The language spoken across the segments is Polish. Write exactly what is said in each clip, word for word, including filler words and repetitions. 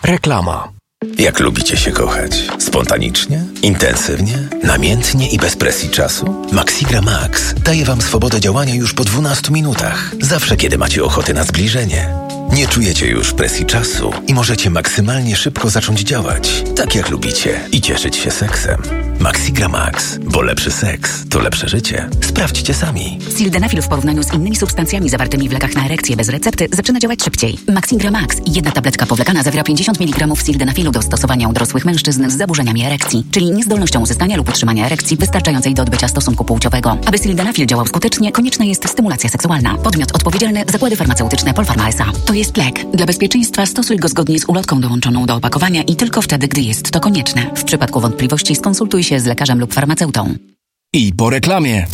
Reklama. Jak lubicie się kochać? Spontanicznie? Intensywnie? Namiętnie i bez presji czasu? Maxigra Max daje Wam swobodę działania już po dwunastu minutach. Zawsze, kiedy macie ochotę na zbliżenie. Nie czujecie już presji czasu i możecie maksymalnie szybko zacząć działać, tak jak lubicie, i cieszyć się seksem. Maxigra Max, bo lepszy seks to lepsze życie. Sprawdźcie sami. Sildenafil w porównaniu z innymi substancjami zawartymi w lekach na erekcję bez recepty zaczyna działać szybciej. Maxigra Max, jedna tabletka powlekana zawiera pięćdziesiąt miligramów sildenafilu do stosowania u dorosłych mężczyzn z zaburzeniami erekcji, czyli niezdolnością uzyskania lub utrzymania erekcji wystarczającej do odbycia stosunku płciowego. Aby sildenafil działał skutecznie, konieczna jest stymulacja seksualna. Podmiot odpowiedzialny: Zakłady Farmaceutyczne Polpharma S A. To jest lek. Dla bezpieczeństwa stosuj go zgodnie z ulotką dołączoną do opakowania i tylko wtedy, gdy jest to konieczne. W przypadku wątpliwości skonsultuj się z lekarzem lub farmaceutą. I po reklamie.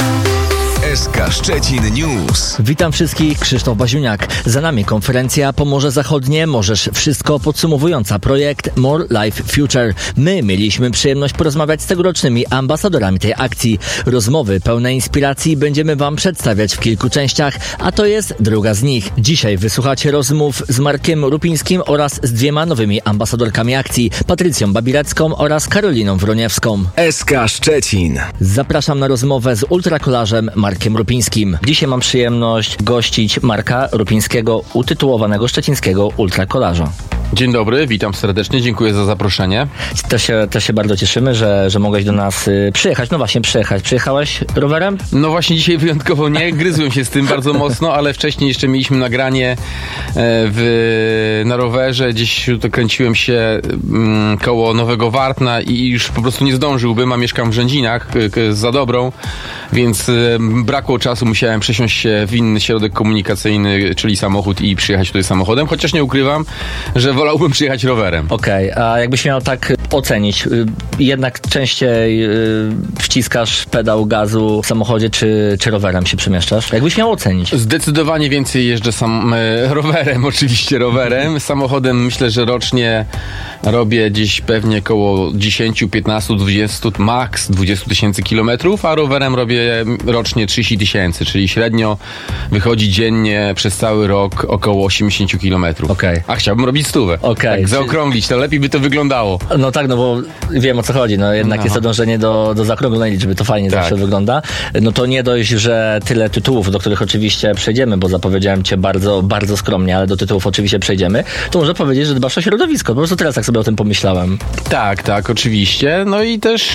S K Szczecin News. Witam wszystkich, Krzysztof Baziuniak. Za nami konferencja Pomorze Zachodnie Możesz Wszystko podsumowująca projekt More Life Future. My mieliśmy przyjemność porozmawiać z tegorocznymi ambasadorami tej akcji. Rozmowy pełne inspiracji będziemy Wam przedstawiać w kilku częściach, a to jest druga z nich. Dzisiaj wysłuchacie rozmów z Markiem Rupińskim oraz z dwiema nowymi ambasadorkami akcji, Patrycją Babirecką oraz Karoliną Wroniewską. S K Szczecin. Zapraszam na rozmowę z ultrakolarzem Markiem Rupińskim. Dzisiaj mam przyjemność gościć Marka Rupińskiego, utytułowanego szczecińskiego ultrakolarza. Dzień dobry, witam serdecznie, dziękuję za zaproszenie. Też się, też się bardzo cieszymy, że, że mogłeś do nas y, przyjechać. No właśnie, przyjechać. Przyjechałeś rowerem? No właśnie dzisiaj wyjątkowo nie, gryzłem się z tym bardzo mocno, ale wcześniej jeszcze mieliśmy nagranie e, w, na rowerze, gdzieś to kręciłem się m, koło Nowego Wartna i już po prostu nie zdążyłbym, a mieszkam w Rzędzinach k, za Dobrą, więc e, brakło czasu, musiałem przesiąść się w inny środek komunikacyjny, czyli samochód, i przyjechać tutaj samochodem, chociaż nie ukrywam, że wolałbym przyjechać rowerem. Okej, okay, a jakbyś miał tak ocenić, jednak częściej wciskasz pedał gazu w samochodzie, czy, czy rowerem się przemieszczasz? Jakbyś miał ocenić? Zdecydowanie więcej jeżdżę sam e, rowerem, oczywiście rowerem. Samochodem myślę, że rocznie robię gdzieś pewnie około dziesięć, piętnaście, dwadzieścia, max dwadzieścia tysięcy kilometrów, a rowerem robię rocznie trzydzieści tysięcy, czyli średnio wychodzi dziennie przez cały rok około osiemdziesiąt kilometrów. Okay. A chciałbym robić stówę. Okay. Tak zaokrąglić, to lepiej by to wyglądało. No tak, no bo wiem, o co chodzi. No jednak no. Jest to dążenie do, do zaokrąglonej liczby, to fajnie tak zawsze wygląda. No to nie dość, że tyle tytułów, do których oczywiście przejdziemy, bo zapowiedziałem Cię bardzo, bardzo skromnie, ale do tytułów oczywiście przejdziemy, to może powiedzieć, że dbasz o środowisko. Po prostu teraz tak sobie o tym pomyślałem. Tak, tak, oczywiście. No i też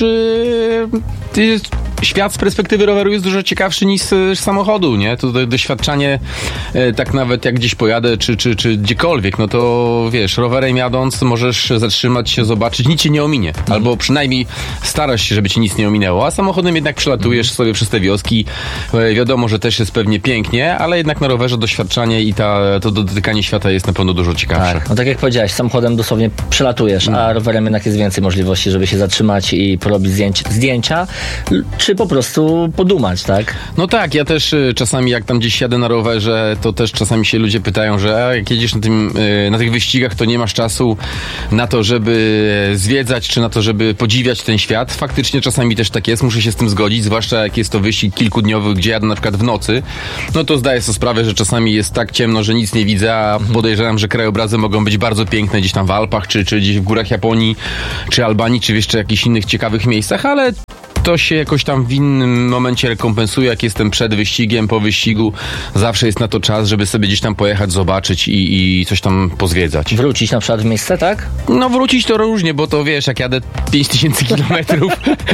yy, świat z perspektywy roweru jest dużo ciekawszy niż z samochodu, nie? To do, doświadczanie, yy, tak nawet jak gdzieś pojadę, czy, czy, czy gdziekolwiek, no to wiesz, rowerem jadąc możesz zatrzymać się, zobaczyć, nic cię nie ominie. Mm. Albo przynajmniej starasz się, żeby ci nic nie ominęło, a samochodem jednak przelatujesz mm. sobie przez te wioski. Yy, wiadomo, że też jest pewnie pięknie, ale jednak na rowerze doświadczanie i ta, to dotykanie świata jest na pewno dużo ciekawsze. Tak. No tak jak powiedziałeś, samochodem dosłownie przelatujesz, a rowerem jednak jest więcej możliwości, żeby się zatrzymać i porobić zdjęć, zdjęcia, czy po prostu podumać, tak? No tak, ja też y, czasami jak tam gdzieś jadę na rowerze, to też czasami się ludzie pytają, że a, jak jedziesz na, tym, y, na tych wyścigach, to nie masz czasu na to, żeby zwiedzać, czy na to, żeby podziwiać ten świat. Faktycznie czasami też tak jest, muszę się z tym zgodzić, zwłaszcza jak jest to wyścig kilkudniowy, gdzie jadę na przykład w nocy, no to zdaję sobie sprawę, że czasami jest tak ciemno, że nic nie widzę, a podejrzewam, że krajobrazy mogą być bardzo piękne gdzieś tam w Alpach, czy, czy gdzieś w górach Japonii, czy Albanii, czy jeszcze jakichś innych ciekawych miejscach, ale to się jakoś tam w innym momencie rekompensuje, jak jestem przed wyścigiem, po wyścigu. Zawsze jest na to czas, żeby sobie gdzieś tam pojechać, zobaczyć i, i coś tam pozwiedzać. Wrócić na przykład w miejsce, tak? No wrócić to różnie, bo to wiesz, jak jadę pięć tysięcy kilometrów,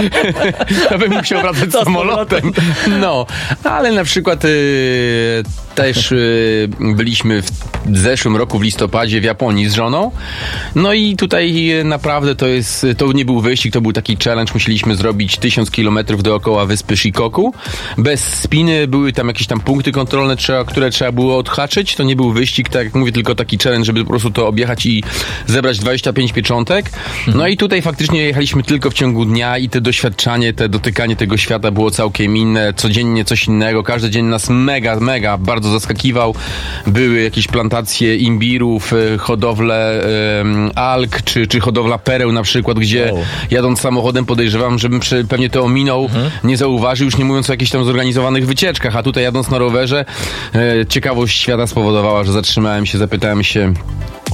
to bym musiał wracać samolotem. No, ale na przykład y, też y, byliśmy w zeszłym roku w listopadzie w Japonii z żoną. No i tutaj naprawdę to jest, to nie był wyścig, to był taki challenge. Musieliśmy zrobić tysiąc kilometrów dookoła wyspy Shikoku. Bez spiny, były tam jakieś tam punkty kontrolne, trzeba, które trzeba było odhaczyć. To nie był wyścig, tak jak mówię, tylko taki challenge, żeby po prostu to objechać i zebrać dwadzieścia pięć pieczątek. No i tutaj faktycznie jechaliśmy tylko w ciągu dnia i te doświadczanie, te dotykanie tego świata było całkiem inne. Codziennie coś innego. Każdy dzień nas mega, mega bardzo zaskakiwał. Były jakieś plantacje imbirów, hodowle um, alg, czy, czy hodowla pereł na przykład, gdzie wow. jadąc samochodem podejrzewam, żebym przy, pewnie to ominął, mhm. nie zauważył, już nie mówiąc o jakichś tam zorganizowanych wycieczkach, a tutaj jadąc na rowerze e, ciekawość świata spowodowała, że zatrzymałem się, zapytałem się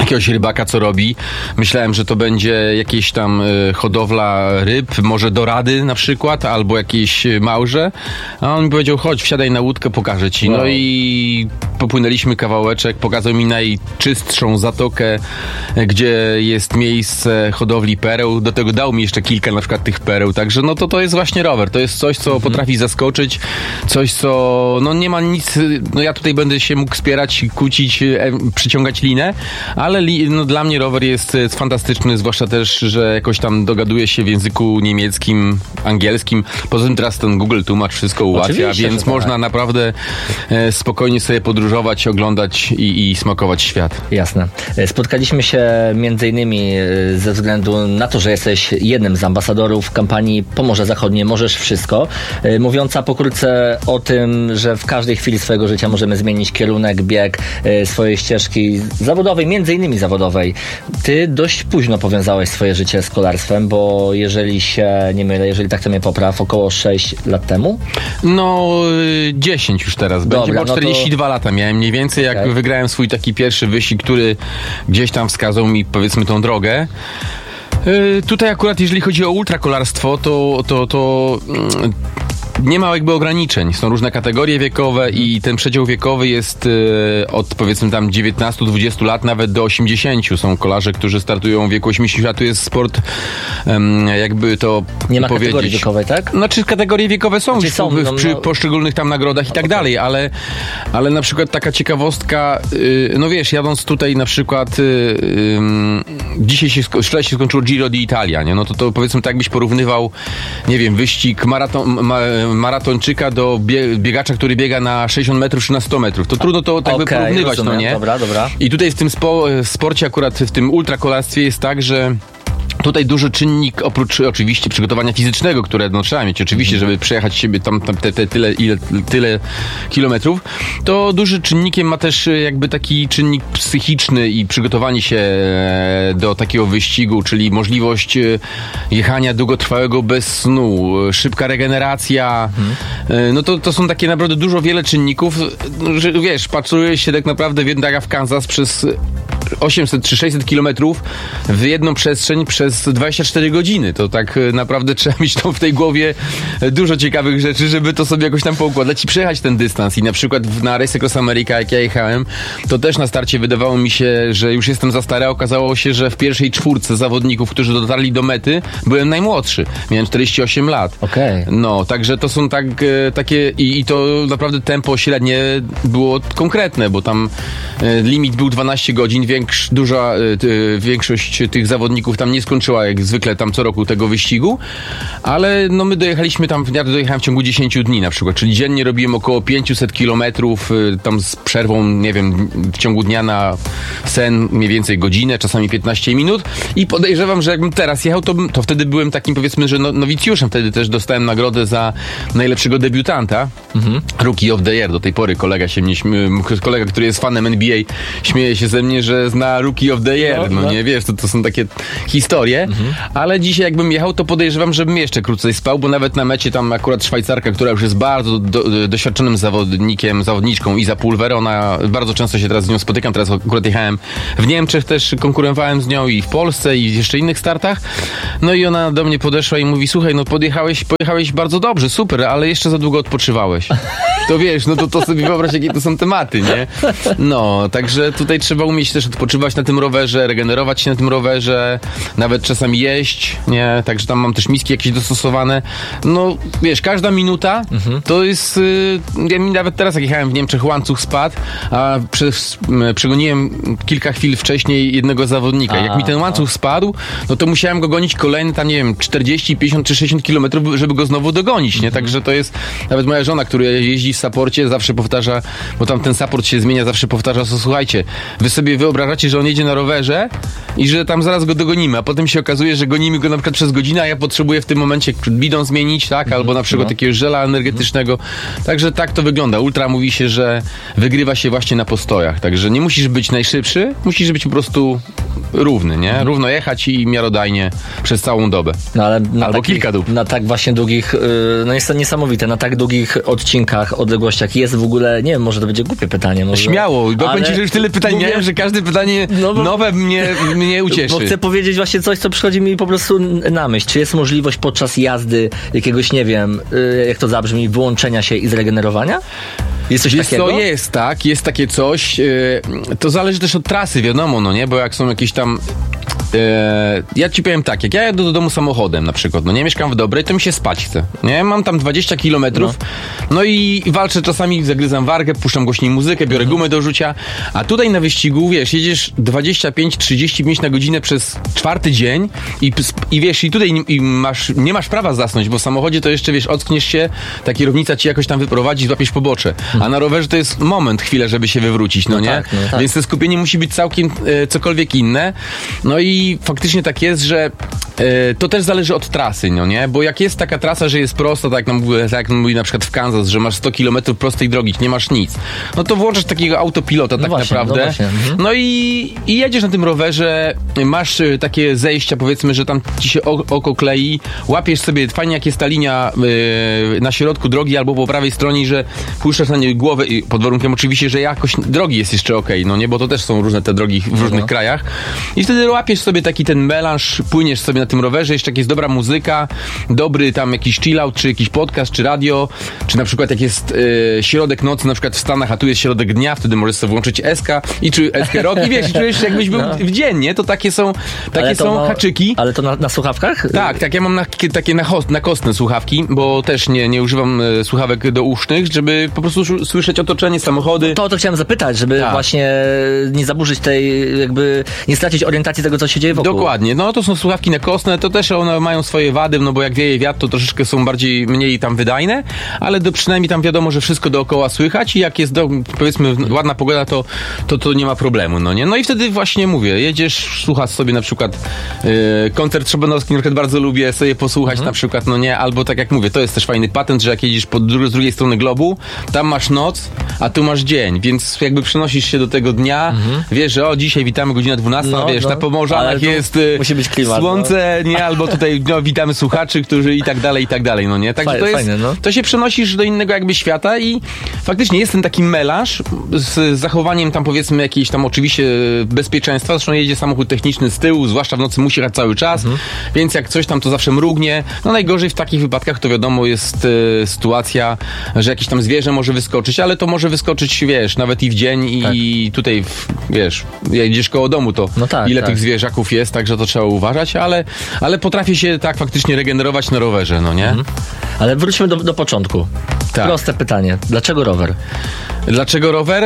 jakiegoś rybaka, co robi. Myślałem, że to będzie jakieś tam y, hodowla ryb, może dorady na przykład, albo jakieś małże. A on mi powiedział, chodź, wsiadaj na łódkę, pokażę ci. Wow. No i popłynęliśmy kawałeczek, pokazał mi najczystszą zatokę, gdzie jest miejsce hodowli pereł. Do tego dał mi jeszcze kilka na przykład tych pereł. Także no to to jest właśnie rower. To jest coś, co mhm. potrafi zaskoczyć. Coś, co no nie ma nic... No ja tutaj będę się mógł wspierać, kłócić, e, przyciągać linę, ale li, no, dla mnie rower jest, jest fantastyczny, zwłaszcza też, że jakoś tam dogaduje się w języku niemieckim, angielskim. Poza tym teraz ten Google Tłumacz wszystko ułatwia, oczywiście, więc można tak. naprawdę e, spokojnie sobie podróżować, oglądać i, i smakować świat. Jasne. Spotkaliśmy się między innymi ze względu na to, że jesteś jednym z ambasadorów kampanii Pomorze Zachodnie Możesz Wszystko, mówiąca pokrótce o tym, że w każdej chwili swojego życia możemy zmienić kierunek, bieg swojej ścieżki zawodowej, między innymi zawodowej. Ty dość późno powiązałeś swoje życie z kolarstwem, bo jeżeli się nie mylę, jeżeli tak to mnie popraw, około sześć lat temu? No, dziesięć już teraz. Będzie, Dobra, bo czterdzieści dwa no to... lata miałem mniej więcej, jak okay. wygrałem swój taki pierwszy wyścig, który gdzieś tam wskazał mi, powiedzmy, tą drogę. Yy, tutaj akurat, jeżeli chodzi o ultrakolarstwo, to, to, to yy, nie ma jakby ograniczeń. Są różne kategorie wiekowe i ten przedział wiekowy jest yy, od, powiedzmy, tam dziewiętnastu do dwudziestu lat, nawet do osiemdziesięciu. Są kolarze, którzy startują w wieku osiemdziesięciu lat. To jest sport, yy, jakby to nie ma powiedzieć. kategorii wiekowej, tak? Znaczy kategorie wiekowe są, znaczy są w, no, przy no... poszczególnych tam nagrodach i tak okay. dalej, ale, ale na przykład taka ciekawostka, yy, no wiesz, jadąc tutaj na przykład yy, yy, dzisiaj się, wczoraj się skończyło Giro d'Italia, nie? No to, to powiedzmy tak, jakbyś porównywał, nie wiem, wyścig maraton, ma, maratończyka do bie, biegacza, który biega na sześćdziesiąt metrów czy na sto metrów. To trudno to tak okay, by porównywać, rozumiem. No nie? Dobra, dobra. I tutaj w tym spo, sporcie akurat, w tym ultrakolarstwie jest tak, że tutaj duży czynnik, oprócz oczywiście przygotowania fizycznego, które no, trzeba mieć oczywiście, żeby przejechać siebie tam, tam te, te, tyle, ile, tyle kilometrów, to duży czynnikiem ma też jakby taki czynnik psychiczny i przygotowanie się do takiego wyścigu, czyli możliwość jechania długotrwałego bez snu, szybka regeneracja. Hmm. No to, to są takie naprawdę dużo, wiele czynników, że wiesz, patrzyłeś się tak naprawdę w jednego w Kansas przez osiemset czy sześćset kilometrów w jedną przestrzeń przez dwadzieścia cztery godziny. To tak naprawdę trzeba mieć tam w tej głowie dużo ciekawych rzeczy, żeby to sobie jakoś tam poukładać i przejechać ten dystans. I na przykład na Race Across America, jak ja jechałem, to też na starcie wydawało mi się, że już jestem za stary. Okazało się, że w pierwszej czwórce zawodników, którzy dotarli do mety, byłem najmłodszy. Miałem czterdzieści osiem lat. Okej. Okay. No, także to są tak, takie i, i to naprawdę tempo średnie było konkretne, bo tam limit był dwanaście godzin, większ, duża y, większość tych zawodników tam nie skończyła jak zwykle tam co roku tego wyścigu, ale no my dojechaliśmy tam, ja dojechałem w ciągu dziesięciu dni na przykład, czyli dziennie robiłem około pięćset kilometrów, y, tam z przerwą, nie wiem, w ciągu dnia na sen mniej więcej godzinę, czasami piętnaście minut i podejrzewam, że jakbym teraz jechał, to, to wtedy byłem takim, powiedzmy, że no, nowicjuszem, wtedy też dostałem nagrodę za najlepszego debiutanta, mhm. Rookie of the Year, do tej pory kolega się mnie śmie- kolega, który jest fanem N B A, śmieje się ze mnie, że zna Rookie of the Year, no, no nie wiesz, to, to są takie historie, mhm. ale dzisiaj jakbym jechał, to podejrzewam, żebym jeszcze krócej spał, bo nawet na mecie tam akurat Szwajcarka, która już jest bardzo do, do, doświadczonym zawodnikiem, zawodniczką, Iza Pulver, ona bardzo często się teraz z nią spotykam, teraz akurat jechałem w Niemczech, też konkurowałem z nią i w Polsce i w jeszcze innych startach, no i ona do mnie podeszła i mówi, słuchaj, no podjechałeś, pojechałeś bardzo dobrze, super, ale jeszcze za długo odpoczywałeś. To wiesz, no to, to sobie wyobraź, jakie to są tematy, nie? No, także tutaj trzeba umieć też odpoczywać na tym rowerze, regenerować się na tym rowerze, nawet czasami jeść, nie? Także tam mam też miski jakieś dostosowane. No, wiesz, każda minuta mhm. to jest... Yy, ja mi nawet teraz, jak jechałem w Niemczech, łańcuch spadł, a przez, yy, przegoniłem kilka chwil wcześniej jednego zawodnika. A, jak mi ten łańcuch a. spadł, no to musiałem go gonić kolejne tam, nie wiem, czterdzieści, pięćdziesiąt czy sześćdziesiąt kilometrów, żeby go znowu dogonić, nie? Mhm. Także to jest... Nawet moja żona, która jeździ w saporcie, zawsze powtarza, bo tam ten saport się zmienia, zawsze powtarza, co słuchajcie, wy sobie wyobrażacie, że on jedzie na rowerze i że tam zaraz go dogonimy, a potem się okazuje, że gonimy go na przykład przez godzinę, a ja potrzebuję w tym momencie bidon zmienić, tak, albo na przykład no. takiego żela energetycznego. Także tak to wygląda. Ultra mówi się, że wygrywa się właśnie na postojach, także nie musisz być najszybszy, musisz być po prostu równy, nie? Równo jechać i miarodajnie przez całą dobę. No, ale na Albo takich, kilka dób. Na tak właśnie długich, yy, no jest to niesamowite, na tak długich odcinkach, odległościach jest w ogóle, nie wiem, może to będzie głupie pytanie. Może, Śmiało, bo powiem ci, że już tyle pytań mówię, miałem, że każde pytanie no bo, nowe mnie, mnie ucieszy. Bo chcę powiedzieć właśnie coś, co przychodzi mi po prostu na myśl. Czy jest możliwość podczas jazdy jakiegoś, nie wiem, yy, jak to zabrzmi, wyłączenia się i zregenerowania? Jest coś Wiesz takiego? co, jest, tak, jest takie coś. Yy, to zależy też od trasy, wiadomo, no nie, bo jak są jakieś tam... Yy, ja ci powiem tak, jak ja jadę do domu samochodem na przykład, no nie, mieszkam w Dobrej, to mi się spać chce, nie, mam tam dwadzieścia kilometrów, no. no i walczę czasami, zagryzam wargę, puszczam głośniej muzykę, biorę gumę do rzucia, a tutaj na wyścigu, wiesz, jedziesz dwadzieścia pięć trzydzieści pięć na godzinę przez czwarty dzień i, i wiesz, i tutaj i masz, nie masz prawa zasnąć, bo w samochodzie to jeszcze, wiesz, ockniesz się, ta kierownica ci jakoś tam wyprowadzi, złapiesz pobocze, a na rowerze to jest moment, chwilę, żeby się wywrócić, no, no nie? Tak, no tak. Więc to skupienie musi być całkiem e, cokolwiek inne, no i I faktycznie tak jest, że e, to też zależy od trasy, no nie? Bo jak jest taka trasa, że jest prosta, tak jak mówię, tak jak mówi na przykład w Kansas, że masz sto kilometrów prostej drogi, nie masz nic, no to włączasz takiego autopilota no tak właśnie, naprawdę. No, właśnie, mhm. no i, i jedziesz na tym rowerze, masz takie zejścia, powiedzmy, że tam ci się oko klei, łapiesz sobie, fajnie jak jest ta linia e, na środku drogi albo po prawej stronie, że puszczasz na niej głowę, pod warunkiem oczywiście, że jakość drogi jest jeszcze okej, okay, no nie? Bo to też są różne te drogi w różnych no. krajach. I wtedy łapiesz sobie taki ten melanż, płyniesz sobie na tym rowerze, jeszcze jak jest dobra muzyka, dobry tam jakiś chillout, czy jakiś podcast, czy radio, czy na przykład jak jest e, środek nocy, na przykład w Stanach, a tu jest środek dnia, wtedy możesz sobie włączyć S K i czy S K Rock i wiesz, i czujesz się jakbyś był no. w dzień, nie? To takie są, takie są no, haczyki. Ale to na, na słuchawkach? Tak, tak, ja mam na, takie na, host, na kostne słuchawki, bo też nie, nie używam e, słuchawek dousznych, żeby po prostu słyszeć otoczenie, samochody. To, to chciałem zapytać, żeby tak. właśnie nie zaburzyć tej, jakby nie stracić orientacji tego, co się dzieje wokół. Dokładnie, no to są słuchawki na kostne, to też one mają swoje wady, no bo jak wieje wiatr, to troszeczkę są bardziej, mniej tam wydajne, ale do, przynajmniej tam wiadomo, że wszystko dookoła słychać i jak jest, do, powiedzmy, ładna pogoda, to, to to nie ma problemu, no nie? No i wtedy właśnie mówię, jedziesz, słuchasz sobie na przykład yy, koncert Szobanowski, na przykład bardzo lubię sobie posłuchać mhm. na przykład, no nie, albo tak jak mówię, to jest też fajny patent, że jak jedziesz po dru- z drugiej strony globu, tam masz noc, a tu masz dzień, więc jakby przenosisz się do tego dnia, mhm. wiesz, że o, dzisiaj witamy godzina dwunasta, no, wiesz, no, na Pomorzanach jest musi być klimat, słońce, no. nie, albo tutaj no, witamy słuchaczy, którzy i tak dalej, i tak dalej, no nie? Także fajne, to jest, fajne, no. to się przenosisz do innego jakby świata i faktycznie jest ten taki melanż z zachowaniem tam powiedzmy jakiejś tam oczywiście bezpieczeństwa, zresztą jedzie samochód techniczny z tyłu, zwłaszcza w nocy musi jechać cały czas, mhm. więc jak coś tam to zawsze mrugnie, no najgorzej w takich wypadkach to wiadomo jest e, sytuacja, że jakieś tam zwierzę może wyskoczyć, ale to może wyskoczyć, wiesz, nawet i w dzień i, tak. i tutaj, w, wiesz, jedziesz koło domu, to no tak, ile tak. tych zwierzaków jest, także to trzeba uważać, ale, ale potrafię się tak faktycznie regenerować na rowerze, no nie? Mhm. Ale wróćmy do, do początku. Tak. Proste pytanie. Dlaczego rower? Dlaczego rower?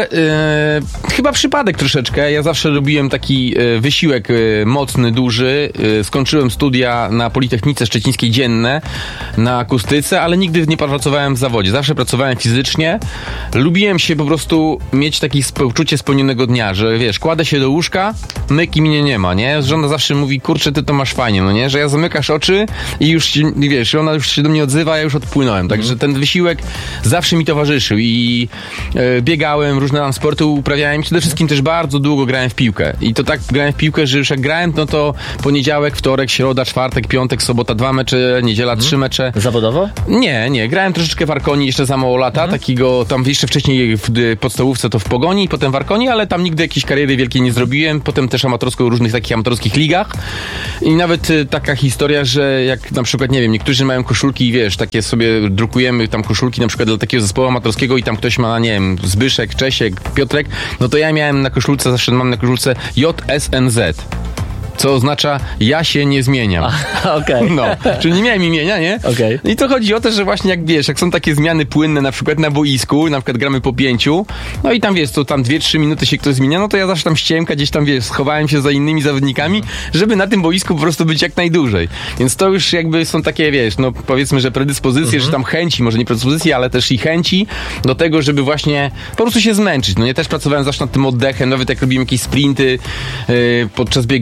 Yy, chyba przypadek troszeczkę. Ja zawsze robiłem taki yy, wysiłek yy, mocny, duży. Yy, skończyłem studia na Politechnice Szczecińskiej dzienne na akustyce, ale nigdy nie pracowałem w zawodzie. Zawsze pracowałem fizycznie. Lubiłem się po prostu mieć takie poczucie spełnionego dnia, że wiesz, kładę się do łóżka, myk i mnie nie ma, nie? Żona zawsze mówi, kurczę, ty to masz fajnie, no nie? Że ja zamykasz oczy i już, wiesz, ona już się do mnie odzywa, ja już odpłynąłem. Także mm. ten wysiłek zawsze mi towarzyszył i e, biegałem, różne tam sporty uprawiałem. Przede wszystkim też bardzo długo grałem w piłkę. I to tak grałem w piłkę, że już jak grałem, no to poniedziałek, wtorek, środa, czwartek, piątek, sobota dwa mecze, niedziela mm. trzy mecze. Zawodowo? Nie, nie. Grałem troszeczkę w Arkonii jeszcze za mało lata, mm. takiego tam jeszcze wcześniej w podstawówce to w Pogoni, potem w Arkonii, ale tam nigdy jakiejś kariery wielkiej nie zrobiłem. Potem też amatorsko w różnych takich amatorskich ligach. I nawet y, taka historia, że jak na przykład, nie wiem, niektórzy mają koszulki, wiesz, takie sobie drukujemy tam koszulki na przykład dla takiego zespołu amatorskiego i tam ktoś ma, nie wiem, Zbyszek, Czesiek, Piotrek, no to ja miałem na koszulce, zawsze mam na koszulce J S N Z. Co oznacza, ja się nie zmieniam. Okej. Okay. No, czyli nie miałem imienia, nie? Okay. I to chodzi o to, że właśnie jak wiesz, jak są takie zmiany płynne, na przykład na boisku, na przykład gramy po pięciu, no i tam wiesz, to tam dwie, trzy minuty się ktoś zmienia, no to ja zawsze tam ściemka, gdzieś tam wiesz, schowałem się za innymi zawodnikami, żeby na tym boisku po prostu być jak najdłużej. Więc to już jakby są takie, wiesz, no powiedzmy, że predyspozycje, mhm. że tam chęci, może nie predyspozycje, ale też i chęci do tego, żeby właśnie po prostu się zmęczyć. No nie, też pracowałem zawsze nad tym oddechem, nawet jak robiłem jakieś sprinty yy, podczas biegania, czy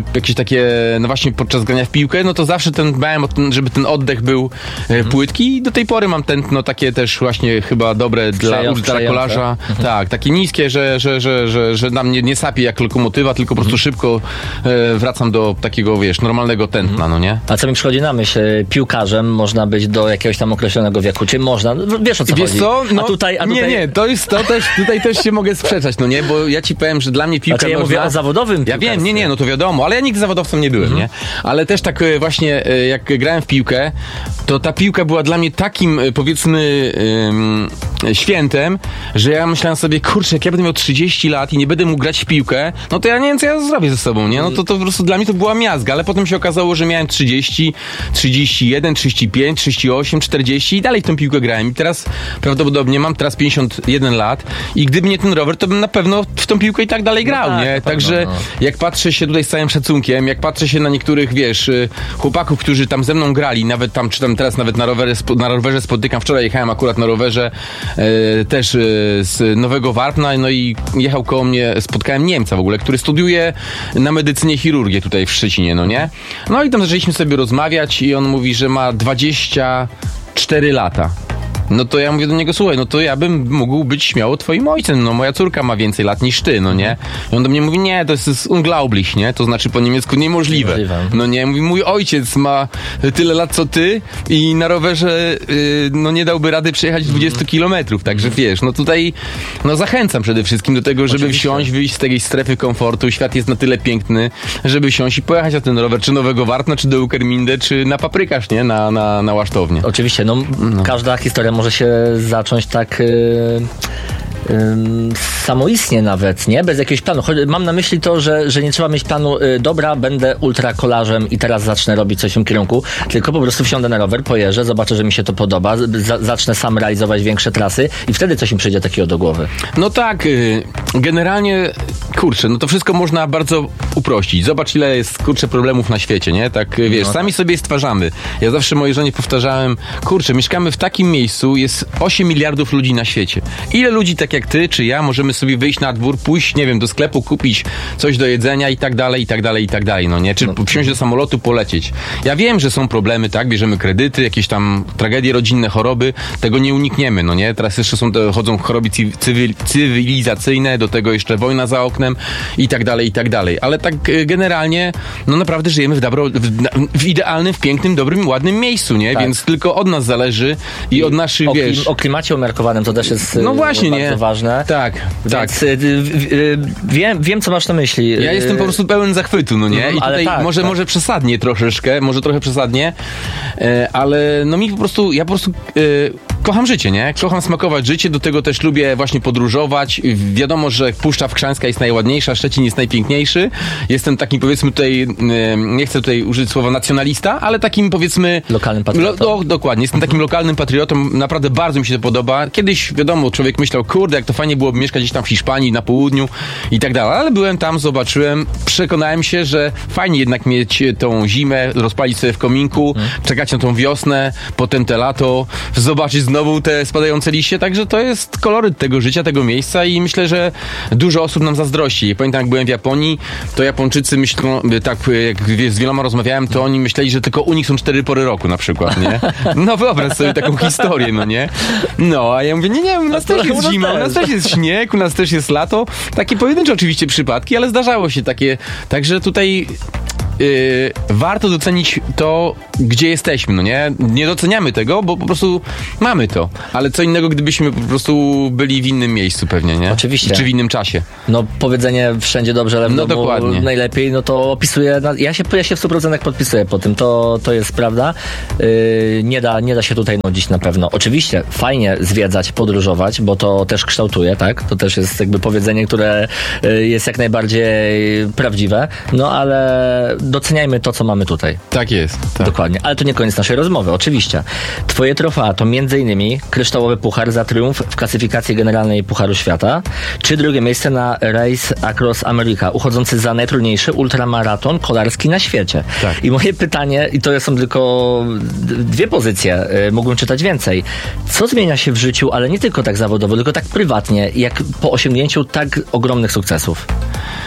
czy jakieś takie, no właśnie podczas grania w piłkę, no to zawsze ten, dbałem o ten, żeby ten oddech był e, płytki i do tej pory mam tętno takie też właśnie chyba dobre dla ultrakolarza. Mhm. Tak, takie niskie, że, że, że, że, że na mnie nie sapie jak lokomotywa, tylko po prostu mhm. szybko e, wracam do takiego, wiesz, normalnego tętna, mhm. no nie? A co mi przychodzi na myśl, piłkarzem można być do jakiegoś tam określonego wieku, czy można, wiesz o co wiesz chodzi? Co? No, a tutaj, a tutaj... Nie, nie, to jest to też, tutaj też się mogę sprzeczać, no nie, bo ja ci powiem, że dla mnie piłka znaczy, ja nożna... mówię o zawodowym Ja wiem, nie, nie, no to wiadomo, ale ja nigdy zawodowcem nie byłem, mhm. nie? Ale też tak właśnie, jak grałem w piłkę, to ta piłka była dla mnie takim, powiedzmy, ym, świętem, że ja myślałem sobie, kurczę, jak ja będę miał trzydzieści lat i nie będę mógł grać w piłkę, no to ja nie wiem, co ja zrobię ze sobą, nie? No to, to po prostu dla mnie to była miazga, ale potem się okazało, że miałem trzydzieści, trzydzieści jeden, trzydzieści pięć, trzydzieści osiem, czterdzieści i dalej w tą piłkę grałem. I teraz prawdopodobnie mam teraz pięćdziesiąt jeden lat i gdyby nie ten rower, to bym na pewno w tą piłkę i tak dalej grał, no tak, nie? Także pewno, no. Jak patrzę się tutaj z całym szacunkiem, jak patrzę się na niektórych, wiesz, chłopaków, którzy tam ze mną grali, nawet tam, czy tam teraz nawet na rowerze, na rowerze spotykam, wczoraj jechałem akurat na rowerze e, też e, z Nowego Warpna, no i jechał koło mnie, spotkałem Niemca w ogóle, który studiuje na medycynie chirurgię tutaj w Szczecinie, no nie? No i tam zaczęliśmy sobie rozmawiać i on mówi, że ma dwadzieścia cztery lata. No to ja mówię do niego, słuchaj, no to ja bym mógł być śmiało twoim ojcem, no moja córka ma więcej lat niż ty, no nie? I on do mnie mówi, nie, to jest unglaublich, nie? To znaczy po niemiecku niemożliwe. Możliwe. No nie, mówi, mój ojciec ma tyle lat co ty i na rowerze yy, no nie dałby rady przejechać dwadzieścia kilometrów, także wiesz, no tutaj no zachęcam przede wszystkim do tego, żeby Oczywiście. wsiąść, wyjść z tej strefy komfortu, świat jest na tyle piękny, żeby wsiąść i pojechać na ten rower, czy Nowego Warpna, czy do Ukerminde, czy na Paprykarz, nie? Na, na, na Łasztownię. Oczywiście, no, no. każda historia może się zacząć tak yy, yy, samoistnie nawet, nie? Bez jakiegoś planu. Mam na myśli to, że, że nie trzeba mieć planu, yy, dobra, będę ultrakolarzem i teraz zacznę robić coś w tym kierunku, tylko po prostu wsiądę na rower, pojeżdżę, zobaczę, że mi się to podoba, za, zacznę sam realizować większe trasy i wtedy coś mi przyjdzie takiego do głowy. No tak, yy, generalnie, kurczę, no to wszystko można bardzo uprościć. Zobacz, ile jest, kurczę, problemów na świecie, nie? Tak, wiesz, no. sami sobie je stwarzamy. Ja zawsze mojej żonie powtarzałem, kurczę, mieszkamy w takim miejscu, jest osiem miliardów ludzi na świecie. Ile ludzi, tak jak ty, czy ja, możemy sobie wyjść na dwór, pójść, nie wiem, do sklepu, kupić coś do jedzenia i tak dalej, i tak dalej, i tak dalej, no nie? Czy no. wsiąść do samolotu, polecieć. Ja wiem, że są problemy, tak? Bierzemy kredyty, jakieś tam tragedie rodzinne, choroby, tego nie unikniemy, no nie? Teraz jeszcze są te, chodzą choroby cywil, cywilizacyjne, do tego jeszcze wojna za oknem i tak dalej, i tak dalej. Ale tak generalnie, no naprawdę żyjemy w, dobro, w, w idealnym, w pięknym, dobrym, ładnym miejscu, nie? Tak. Więc tylko od nas zależy i, I od naszych, o, wiesz... O klimacie umiarkowanym to też jest no właśnie, bardzo nie? ważne. Tak, Więc tak. Y, y, y, wiem, wiem, co masz na myśli. Ja jestem po prostu pełen zachwytu, no nie? I tutaj tak, może, tak. może przesadnie troszeczkę, może trochę przesadnie, e, ale no mi po prostu, ja po prostu e, kocham życie, nie? Kocham smakować życie, do tego też lubię właśnie podróżować. Wiadomo, że Puszcza Wkrzańska jest najładniejsza, Szczecin jest najpiękniejszy. Jestem takim, powiedzmy tutaj, e, nie chcę tutaj użyć słowa nacjonalista, ale takim, powiedzmy... Lokalnym patriotą. Lo, o, dokładnie, jestem takim lokalnym patriotą, naprawdę bardzo mi się to podoba. Kiedyś, wiadomo, człowiek myślał, kurde, jak to fajnie byłoby mieszkać gdzieś tam w Hiszpanii, na południu i tak dalej, ale byłem tam, zobaczyłem, przekonałem się, że fajnie jednak mieć tą zimę, rozpalić sobie w kominku, hmm. czekać na tą wiosnę, potem te lato, zobaczyć znowu te spadające liście, także to jest koloryt tego życia, tego miejsca i myślę, że dużo osób nam zazdrości. Pamiętam, jak byłem w Japonii, to Japończycy myślą, tak jak z wieloma rozmawiałem, to oni myśleli, że tylko u nich są cztery pory roku na przykład, nie? No wyobraź sobie taką historię, no nie? No, a ja mówię, nie, nie, u nas też jest zima, u nas też jest śnieg, u nas też jest lato. Takie pojedyncze oczywiście przypadki, ale zdarzało się takie. Także tutaj yy, warto docenić to, gdzie jesteśmy, no nie? Nie doceniamy tego, bo po prostu mamy to. Ale co innego, gdybyśmy po prostu byli w innym miejscu pewnie, nie? Oczywiście. Czy w innym czasie. No powiedzenie wszędzie dobrze, ale w no, domu dokładnie. najlepiej, no to opisuję, ja się, ja się w stu procentach podpisuję po tym, to, to jest prawda. Yy, nie da, nie da się tutaj nudzić na pewno. Oczywiście fajnie zwiedzać, podróżować, bo to też kształtuje, tak? To też jest jakby powiedzenie, które jest jak najbardziej prawdziwe, no ale doceniajmy to, co mamy tutaj. Tak jest. Tak. Dokładnie, ale to nie koniec naszej rozmowy, oczywiście. Twoje trofea to między innymi kryształowy puchar za triumf w klasyfikacji generalnej Pucharu Świata, czy drugie miejsce na Race Across America, uchodzący za najtrudniejszy ultramaraton kolarski na świecie. Tak. I moje pytanie, i to są tylko dwie pozycje, mógłbym czytać więcej. Co zmienia się w życiu, ale nie tylko tak zawodowo, tylko tak prywatnie, jak po osiągnięciu tak ogromnych sukcesów?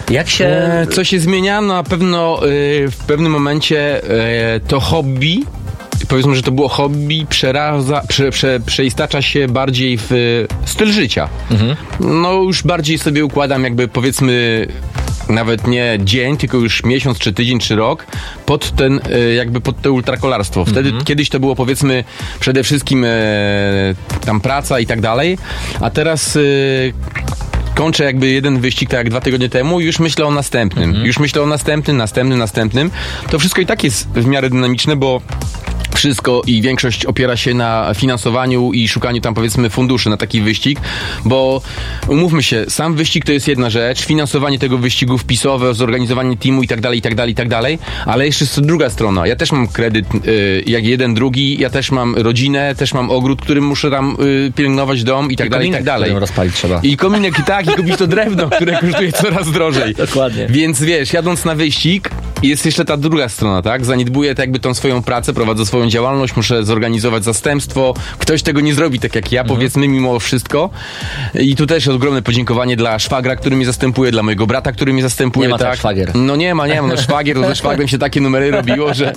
Jak się... E, co się zmienia? No na pewno y, w pewnym momencie y, to hobby, powiedzmy, że to było hobby, przeraza, prze, prze, przeistacza się bardziej w styl życia. Mhm. No już bardziej sobie układam jakby, powiedzmy, nawet nie dzień, tylko już miesiąc, czy tydzień, czy rok pod ten, jakby pod to ultrakolarstwo. Wtedy mm-hmm. kiedyś to było, powiedzmy, przede wszystkim e, tam praca i tak dalej, a teraz e, kończę jakby jeden wyścig, tak jak dwa tygodnie temu, już myślę o następnym. Mm-hmm. Już myślę o następnym, następnym, następnym. To wszystko i tak jest w miarę dynamiczne, bo wszystko i większość opiera się na finansowaniu i szukaniu tam, powiedzmy, funduszy na taki wyścig, bo umówmy się, sam wyścig to jest jedna rzecz, finansowanie tego wyścigu wpisowe, zorganizowanie teamu i tak dalej, i tak dalej, i tak dalej, ale jeszcze jest druga strona. Ja też mam kredyt y, jak jeden, drugi, ja też mam rodzinę, też mam ogród, którym muszę tam y, pielęgnować dom i tak I dalej, i tak dalej. rozpalić trzeba. I kominek, i tak, i kupić to drewno, które kosztuje coraz drożej. Dokładnie. Więc wiesz, jadąc na wyścig, jest jeszcze ta druga strona, tak? Zaniedbuję tak jakby tą swoją pracę, prowadzę swoją działalność, muszę zorganizować zastępstwo. Ktoś tego nie zrobi tak jak ja, mhm. powiedzmy, mimo wszystko. I tu też ogromne podziękowanie dla szwagra, który mnie zastępuje, dla mojego brata, który mnie zastępuje. Nie ma tak, tak szwagier. No nie ma, nie ma. No szwagier, to ze szwagrem się takie numery robiło, że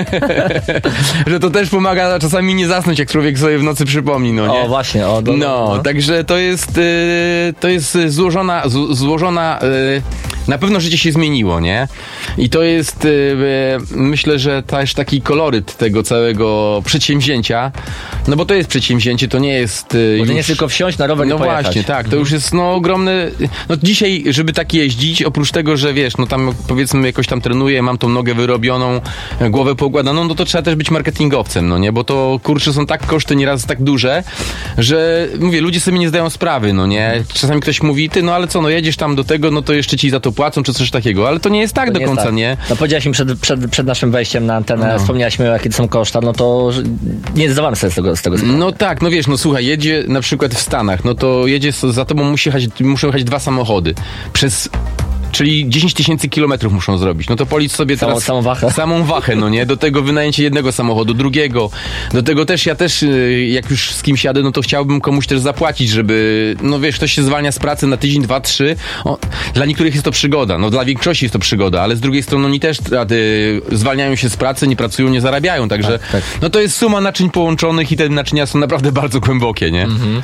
że to też pomaga czasami nie zasnąć, jak człowiek sobie w nocy przypomni, no nie? O, właśnie. O, do, no, no, także to jest yy, to jest złożona, z, złożona yy, na pewno życie się zmieniło, nie? I to jest, yy, myślę, że też taki koloryt tego całego przedsięwzięcia, no bo to jest przedsięwzięcie, to nie jest... Yy, bo to już... nie jest tylko wsiąść na rower no i pojechać. Właśnie, tak, to już jest no ogromny... No dzisiaj, żeby tak jeździć, oprócz tego, że wiesz, no tam powiedzmy jakoś tam trenuję, mam tą nogę wyrobioną, głowę poukładaną, no to trzeba też być marketingowcem, no nie? Bo to, kurczę, są tak koszty nieraz tak duże, że mówię, ludzie sobie nie zdają sprawy, no nie? Czasami ktoś mówi, ty, no ale co, no jedziesz tam do tego, no to jeszcze ci za to płacą, czy coś takiego, ale to nie jest tak to do nie końca, tak. nie? No powiedziałaś mi przed, przed, przed naszym wejściem na antenę, no. wspomniałaś mi, jakie to są koszta, no to nie zdawałem sobie z tego, z tego sprawy. No tak, no wiesz, no słuchaj, jedzie na przykład w Stanach, no to jedzie, za tobą musi jechać, muszą jechać dwa samochody. Przez... Czyli dziesięć tysięcy kilometrów muszą zrobić. No to policz sobie samą, teraz... Samą wachę. Samą wachę, no nie? Do tego wynajęcie jednego samochodu, drugiego. Do tego też, ja też, jak już z kimś jadę, no to chciałbym komuś też zapłacić, żeby... No wiesz, ktoś się zwalnia z pracy na tydzień, dwa, trzy. O, dla niektórych jest to przygoda. No dla większości jest to przygoda, ale z drugiej strony oni też y, zwalniają się z pracy, nie pracują, nie zarabiają. Także tak, tak. no to jest suma naczyń połączonych i te naczynia są naprawdę bardzo głębokie, nie? Mhm.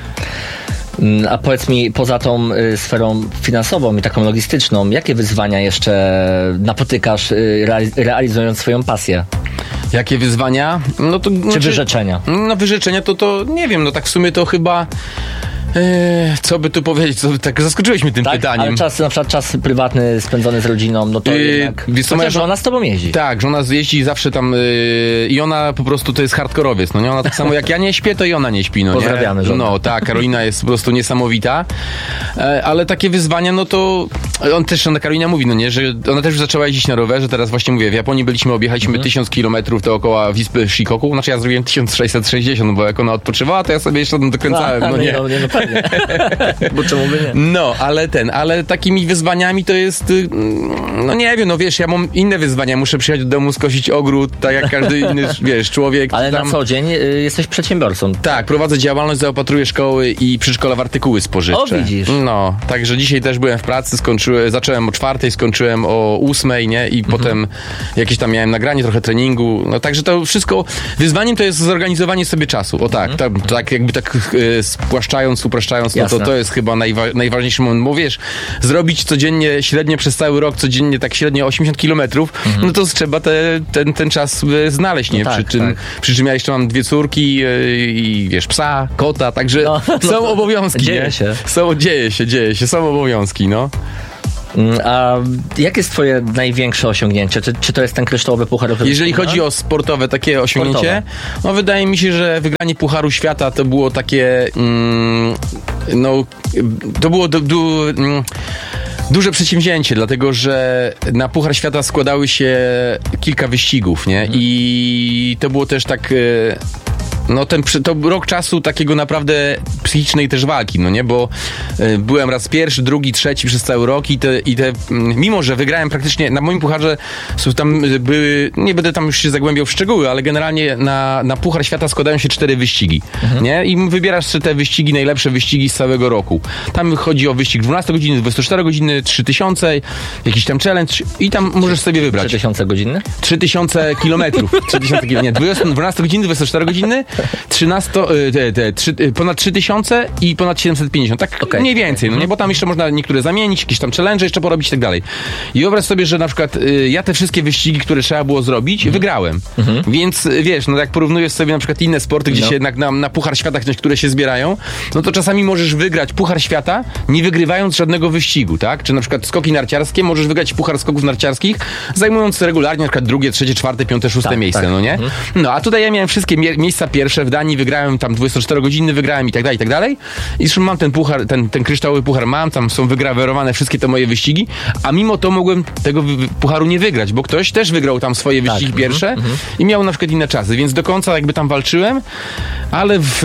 A powiedz mi, poza tą y, sferą finansową i taką logistyczną, jakie wyzwania jeszcze napotykasz, y, reali- realizując swoją pasję? Jakie wyzwania? No to, Czy znaczy, wyrzeczenia? No wyrzeczenia to, to nie wiem, no tak w sumie to chyba... Eee, co by tu powiedzieć? Co, tak zaskoczyłeś mnie tym tak? pytaniem. Ale czas, na przykład czas prywatny spędzony z rodziną, no to yy, jednak... Wiesz, Chociaż żona z tobą jeździ. Tak, żona jeździ zawsze tam yy, i ona po prostu to jest hardkorowiec, no nie? Ona tak samo jak ja nie śpię, to i ona nie śpi, no nie? Pozdrawiamy żonę. No tak, Karolina jest po prostu niesamowita, e, ale takie wyzwania, no to on też, ona Karolina mówi, no nie, że ona też już zaczęła jeździć na rowerze, teraz właśnie mówię, w Japonii byliśmy, objechaliśmy mhm. tysiąc kilometrów dookoła wyspy Shikoku, znaczy ja zrobiłem tysiąc sześćset sześćdziesiąt, bo jak ona odpoczywała, to ja sobie jeszcze tam dokręcałem, A, no nie. No, nie, no pewnie. Bo czemu by nie? No, ale ten, ale takimi wyzwaniami to jest, no nie wiem, no wiesz, ja mam inne wyzwania, muszę przyjechać do domu, skosić ogród, tak jak każdy inny, wiesz, człowiek. Ale tam... na co dzień y, jesteś przedsiębiorcą. Tak, prowadzę działalność, zaopatruję szkoły i przedszkola w artykuły spożywcze. O, widzisz. No, także dzisiaj też byłem w pracy, skończyłem, zacząłem o czwartej, skończyłem o ósmej, nie, i mhm. potem jakieś tam miałem nagranie, trochę treningu, no także to wszystko, wyzwaniem to jest zorganizowanie sobie czasu, o tak, mhm. tak, tak jakby tak y, spłaszczając, upraszczając, no to to jest chyba najwa- najważniejszy moment, bo wiesz, zrobić codziennie, średnio przez cały rok, codziennie tak średnio osiemdziesiąt kilometrów, mhm. no to trzeba te, ten, ten czas znaleźć, nie? No tak, przy, czym, tak. przy czym ja jeszcze mam dwie córki yy, i wiesz, psa, kota, także no, są no, obowiązki, dzieje nie? się. Są, dzieje się, dzieje się, są obowiązki, no. A jakie jest twoje największe osiągnięcie? Czy, czy to jest ten kryształowy puchar? Jeżeli chodzi o sportowe takie osiągnięcie, sportowe. No wydaje mi się, że wygranie Pucharu Świata to było takie mm, no to było du, du, mm, duże przedsięwzięcie, dlatego że na Puchar Świata składały się kilka wyścigów, nie? Mhm. I to było też tak no ten, to rok czasu takiego naprawdę psychicznej też walki, no nie, bo y, byłem raz pierwszy, drugi, trzeci przez cały rok i te, i te mimo, że wygrałem praktycznie, na moim pucharze są tam były, nie będę tam już się zagłębiał w szczegóły, ale generalnie na, na Puchar Świata składają się cztery wyścigi, mhm. nie, i wybierasz te wyścigi, najlepsze wyścigi z całego roku. Tam chodzi o wyścig dwanaście godzin, dwadzieścia cztery godziny, trzy tysiące, jakiś tam challenge i tam możesz sobie wybrać. trzy tysiące godziny? trzy tysiące kilometrów. trzy tysiące kilometrów. Nie, dwanaście godzin, dwadzieścia cztery godziny, trzynaście, te, te, trzy, ponad trzy tysiące i ponad siedemset pięćdziesiąt. Tak okay. mniej więcej, no nie? Bo tam jeszcze można niektóre zamienić, jakieś tam challenge jeszcze porobić i tak dalej. I wyobraź sobie, że na przykład y, ja te wszystkie wyścigi, które trzeba było zrobić, mhm. wygrałem. Mhm. Więc wiesz, no jak porównujesz sobie na przykład inne sporty, gdzie no. się jednak na, na Puchar Świata, które się zbierają, no to czasami możesz wygrać Puchar Świata, nie wygrywając żadnego wyścigu, tak? Czy na przykład skoki narciarskie, możesz wygrać Puchar Skoków Narciarskich, zajmując regularnie na przykład drugie, trzecie, czwarte, piąte, szóste tak, miejsce, tak. no nie? Mhm. No, a tutaj ja miałem wszystkie mie- miejsca pierwsze w Danii, wygrałem tam dwadzieścia cztery godziny, wygrałem i tak dalej, i tak dalej. I zresztą mam ten puchar, ten, ten kryształowy puchar mam, tam są wygrawerowane wszystkie te moje wyścigi, a mimo to mogłem tego wy- pucharu nie wygrać, bo ktoś też wygrał tam swoje wyścigi tak, pierwsze mm-hmm. i miał na przykład inne czasy, więc do końca jakby tam walczyłem, ale w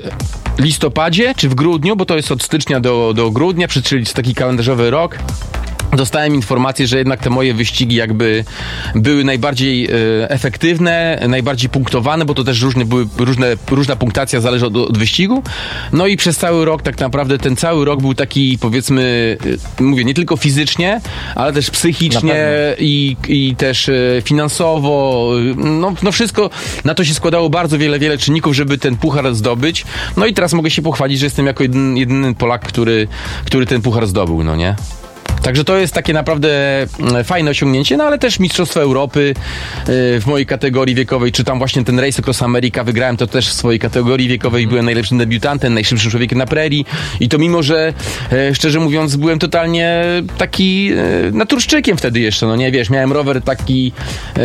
listopadzie czy w grudniu, bo to jest od stycznia do, do grudnia, czyli taki kalendarzowy rok, dostałem informację, że jednak te moje wyścigi jakby były najbardziej e, efektywne, najbardziej punktowane, bo to też różne były, różne, różna punktacja zależy od, od wyścigu. No i przez cały rok tak naprawdę ten cały rok był taki, powiedzmy, e, mówię, nie tylko fizycznie, ale też psychicznie i, i też e, finansowo. No, no wszystko, na to się składało bardzo wiele, wiele czynników, żeby ten puchar zdobyć. No i teraz mogę się pochwalić, że jestem jako jedyny, jedyny Polak, który, który ten puchar zdobył, no nie? Także to jest takie naprawdę fajne osiągnięcie, no ale też Mistrzostwa Europy w mojej kategorii wiekowej, czy tam właśnie ten Race Across America, wygrałem to też w swojej kategorii wiekowej, byłem najlepszym debiutantem, najszybszym człowiekiem na prerii i to mimo, że szczerze mówiąc byłem totalnie taki naturszczykiem wtedy jeszcze, no nie, wiesz, miałem rower taki e,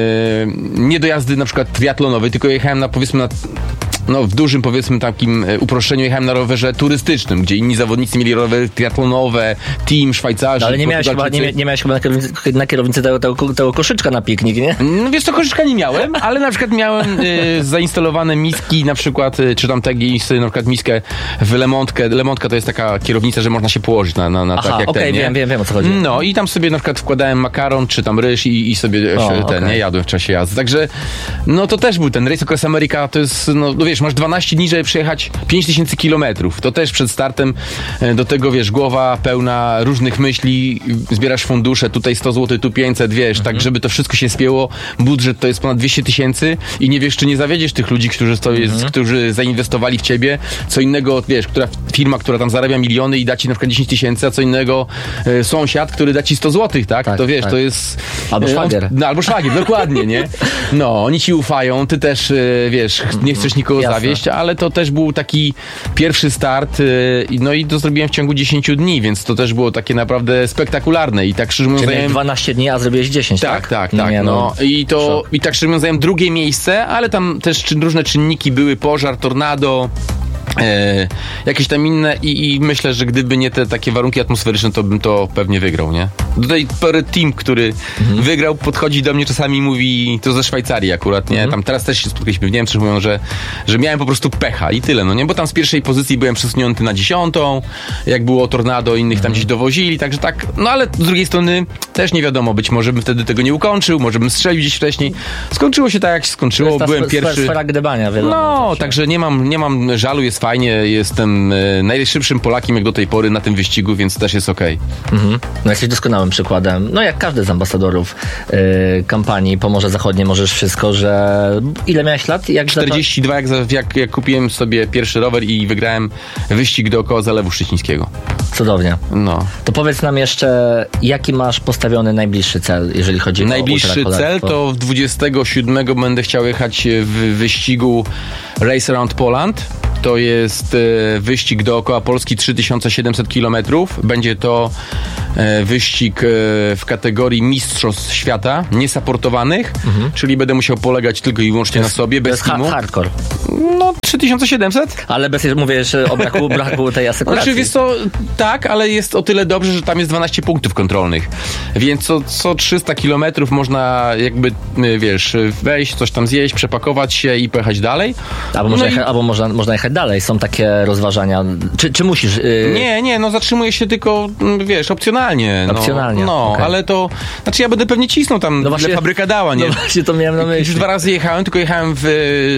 nie do jazdy na przykład triatlonowy, tylko jechałem na, powiedzmy, na no w dużym, powiedzmy, takim uproszczeniu jechałem na rowerze turystycznym, gdzie inni zawodnicy mieli rowery triatlonowe, team, Szwajcarzy. No, ale nie miałeś, chyba, nie, nie miałeś chyba na kierownicy, na kierownicy tego, tego, tego koszyczka na piknik, nie? No wiesz, to koszyczka nie miałem, ale na przykład miałem y, zainstalowane miski, na przykład, y, czy tam taki sobie na przykład miskę w Lemontkę. Lemontka to jest taka kierownica, że można się położyć na, na, na Aha, tak jak okay, ten, nie? wiem, wiem, wiem o co chodzi. No i tam sobie na przykład wkładałem makaron, czy tam ryż i, i sobie o, ten, okay. nie, jadłem w czasie jazdy. Także, no to też był ten Race Across America, to jest, no, no wiesz, masz dwanaście dni, żeby przejechać pięć tysięcy kilometrów. To też przed startem do tego, wiesz, głowa pełna różnych myśli, zbierasz fundusze, tutaj sto złotych, tu pięćset, wiesz, mhm. tak, żeby to wszystko się spięło. Budżet to jest ponad dwieście tysięcy i nie wiesz, czy nie zawiedziesz tych ludzi, którzy, to jest, mhm. którzy zainwestowali w ciebie. Co innego, wiesz, która firma, która tam zarabia miliony i da ci na przykład dziesięć tysięcy, a co innego e, sąsiad, który da ci sto złotych, tak? tak to wiesz, tak. to jest... Albo szwagier. No, albo szwagier, dokładnie, nie? No, oni ci ufają, ty też, e, wiesz, nie chcesz nikogo Jasne. zawieść, ale to też był taki pierwszy start, e, no i to zrobiłem w ciągu dziesięć dni, więc to też było takie naprawdę spektakularne i tak szczerze mówiąc... Czyli zająłem... dwanaście dni, a zrobiłeś dziesięć, tak? Tak, tak, tak. No, no. I, to, I tak szczerze mówiąc zająłem drugie miejsce, ale tam też czy, różne czynniki były, pożar, tornado, E, jakieś tam inne i, i myślę, że gdyby nie te takie warunki atmosferyczne, to bym to pewnie wygrał, nie? Tutaj team, który mhm. wygrał, podchodzi do mnie czasami i mówi, to ze Szwajcarii akurat, nie? Mhm. Tam teraz też się spotkaliśmy w Niemczech, mówią, że, że miałem po prostu pecha i tyle, no nie? Bo tam z pierwszej pozycji byłem przesunięty na dziesiątą, jak było tornado, innych mhm. tam gdzieś dowozili, także tak, no ale z drugiej strony też nie wiadomo, być może bym wtedy tego nie ukończył, może bym strzelił gdzieś wcześniej. Skończyło się tak, jak się skończyło, byłem sp- pierwszy. Sfera gdybania, wiadomo. No, także nie mam, nie mam żalu, jest fajnie, jestem e, najszybszym Polakiem jak do tej pory na tym wyścigu, więc też jest okej. Okay. Mhm. No jesteś doskonałym przykładem. No jak każdy z ambasadorów e, kampanii Pomorze Zachodnie Możesz Wszystko, że ile miałeś lat? Jak czterdzieści dwa, jak, jak, jak kupiłem sobie pierwszy rower i wygrałem wyścig dookoła Zalewu Szczecińskiego. Cudownie. No. To powiedz nam jeszcze, jaki masz postawiony najbliższy cel, jeżeli chodzi najbliższy o Najbliższy cel to w dwudziestego siódmego będę chciał jechać w wyścigu Race Around Poland. to jest e, wyścig dookoła Polski trzy tysiące siedemset kilometrów. Będzie to e, wyścig e, w kategorii Mistrzostw Świata, niesaportowanych, mhm. czyli będę musiał polegać tylko i wyłącznie jest, na sobie, bez teamu. ha- hardcore. No, trzy tysiące siedemset. Ale bez, mówisz o braku, braku tej asekuracji. Znaczy, wiesz co, tak, ale jest o tyle dobrze, że tam jest dwanaście punktów kontrolnych. Więc co, co trzysta kilometrów można jakby, wiesz, wejść, coś tam zjeść, przepakować się i pojechać dalej. Albo, można, no i... jechać, albo można, można jechać dalej. Są takie rozważania. Czy, czy musisz... Yy... Nie, nie, no zatrzymuję się tylko, wiesz, opcjonalnie. No, Opcjonalnie, No, okay. ale to... Znaczy ja będę pewnie cisnął tam, no właśnie, ile fabryka dała, nie? No właśnie, to miałem na myśli. Już dwa razy jechałem, tylko jechałem w,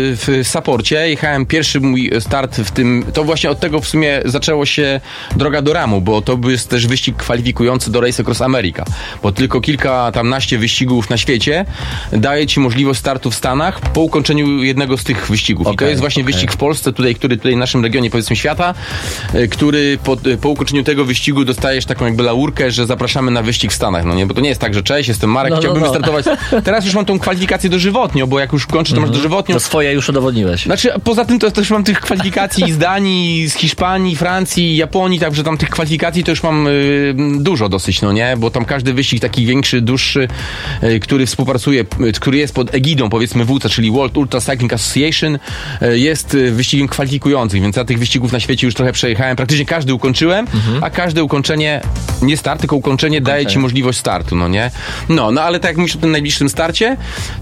w Saporcie. Jechałem pierwszy mój start w tym... To właśnie od tego w sumie zaczęło się droga do ramu, bo to jest też wyścig kwalifikujący do Race Across America. Bo tylko kilka tam naście wyścigów na świecie daje ci możliwość startu w Stanach po ukończeniu jednego z tych wyścigów. Okay, I to jest właśnie okay. wyścig w Polsce, tutaj, który tutaj w naszym regionie, powiedzmy, świata, który po, po ukończeniu tego wyścigu dostajesz taką jakby laurkę, że zapraszamy na wyścig w Stanach, no nie? Bo to nie jest tak, że cześć, jestem Marek, no, chciałbym no, no. wystartować. Teraz już mam tą kwalifikację dożywotnią, bo jak już kończę, to masz dożywotnią. To swoje już udowodniłeś. Znaczy, poza tym to też mam tych kwalifikacji z Danii, z Hiszpanii, Francji, Japonii, także tam tych kwalifikacji to już mam y, dużo dosyć, no nie? Bo tam każdy wyścig taki większy, dłuższy, y, który współpracuje, y, który jest pod egidą, powiedzmy, W U C A, czyli World Ultra Cycling Association, y, jest y, wyścigiem kwalifikującym, więc ja tych wyścigów na świecie już trochę przejechałem. Praktycznie każdy ukończyłem, mhm. a każde ukończenie, nie start, tylko ukończenie okay. daje ci możliwość startu, no nie? No, no ale tak jak mówisz o tym najbliższym starcie,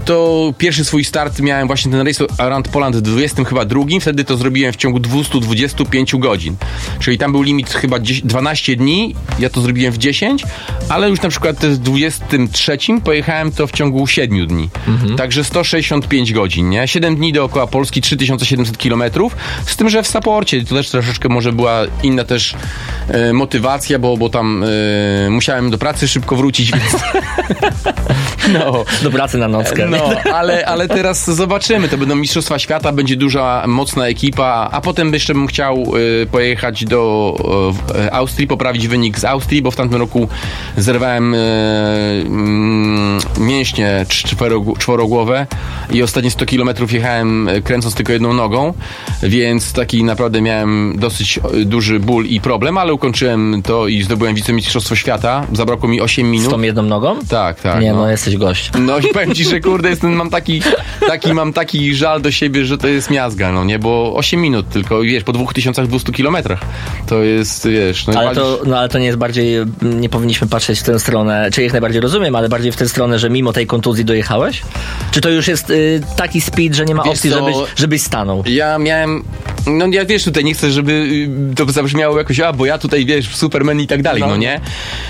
to pierwszy swój start miałem właśnie ten Race Around Poland w dwudziestym chyba drugim, wtedy to zrobiłem w ciągu dwieście dwadzieścia pięć godzin. Czyli tam był limit chyba dwanaście dni, ja to zrobiłem w dziesięć, ale już na przykład w dwudziestym trzecim pojechałem to w ciągu siedmiu dni. Mhm. Także sto sześćdziesiąt pięć godzin, nie? siedem dni dookoła Polski, trzy tysiące siedemset kilometrów, z tym, że w Saporcie to też troszeczkę może była inna też e, motywacja, bo, bo tam e, musiałem do pracy szybko wrócić, więc... no. Do pracy na nockę. No, ale, ale teraz zobaczymy, to będą Mistrzostwa Świata, będzie duża, mocna ekipa, a potem jeszcze bym chciał y, pojechać do y, Austrii, poprawić wynik z Austrii, bo w tamtym roku zerwałem y, y, mięśnie czworo, czworogłowe i ostatnie sto kilometrów jechałem kręcąc tylko jedną nogą, więc taki naprawdę miałem dosyć duży ból i problem, ale ukończyłem to i zdobyłem wicemistrzostwo świata, zabrakło mi osiem minut. Z tą jedną nogą? Tak, tak. Nie, no, no jesteś gość. No i powiem ci, że kurde, jestem, mam taki, taki, mam taki żal do siebie, że to jest miazga, no nie, bo osiem minut tylko, wiesz, po dwa tysiące dwieście kilometrach. To jest, wiesz... No ale, to, no, ale to nie jest bardziej, nie powinniśmy patrzeć w tę stronę, czy jak najbardziej rozumiem, ale bardziej w tę stronę, że mimo tej kontuzji dojechałeś? Czy to już jest y, taki speed, że nie ma wiesz opcji, co, żebyś, żebyś stanął? Ja miałem... No ja wiesz, tutaj nie chcę, żeby y, to zabrzmiało jakoś, a bo ja tutaj, wiesz, Superman i tak dalej, no, no nie?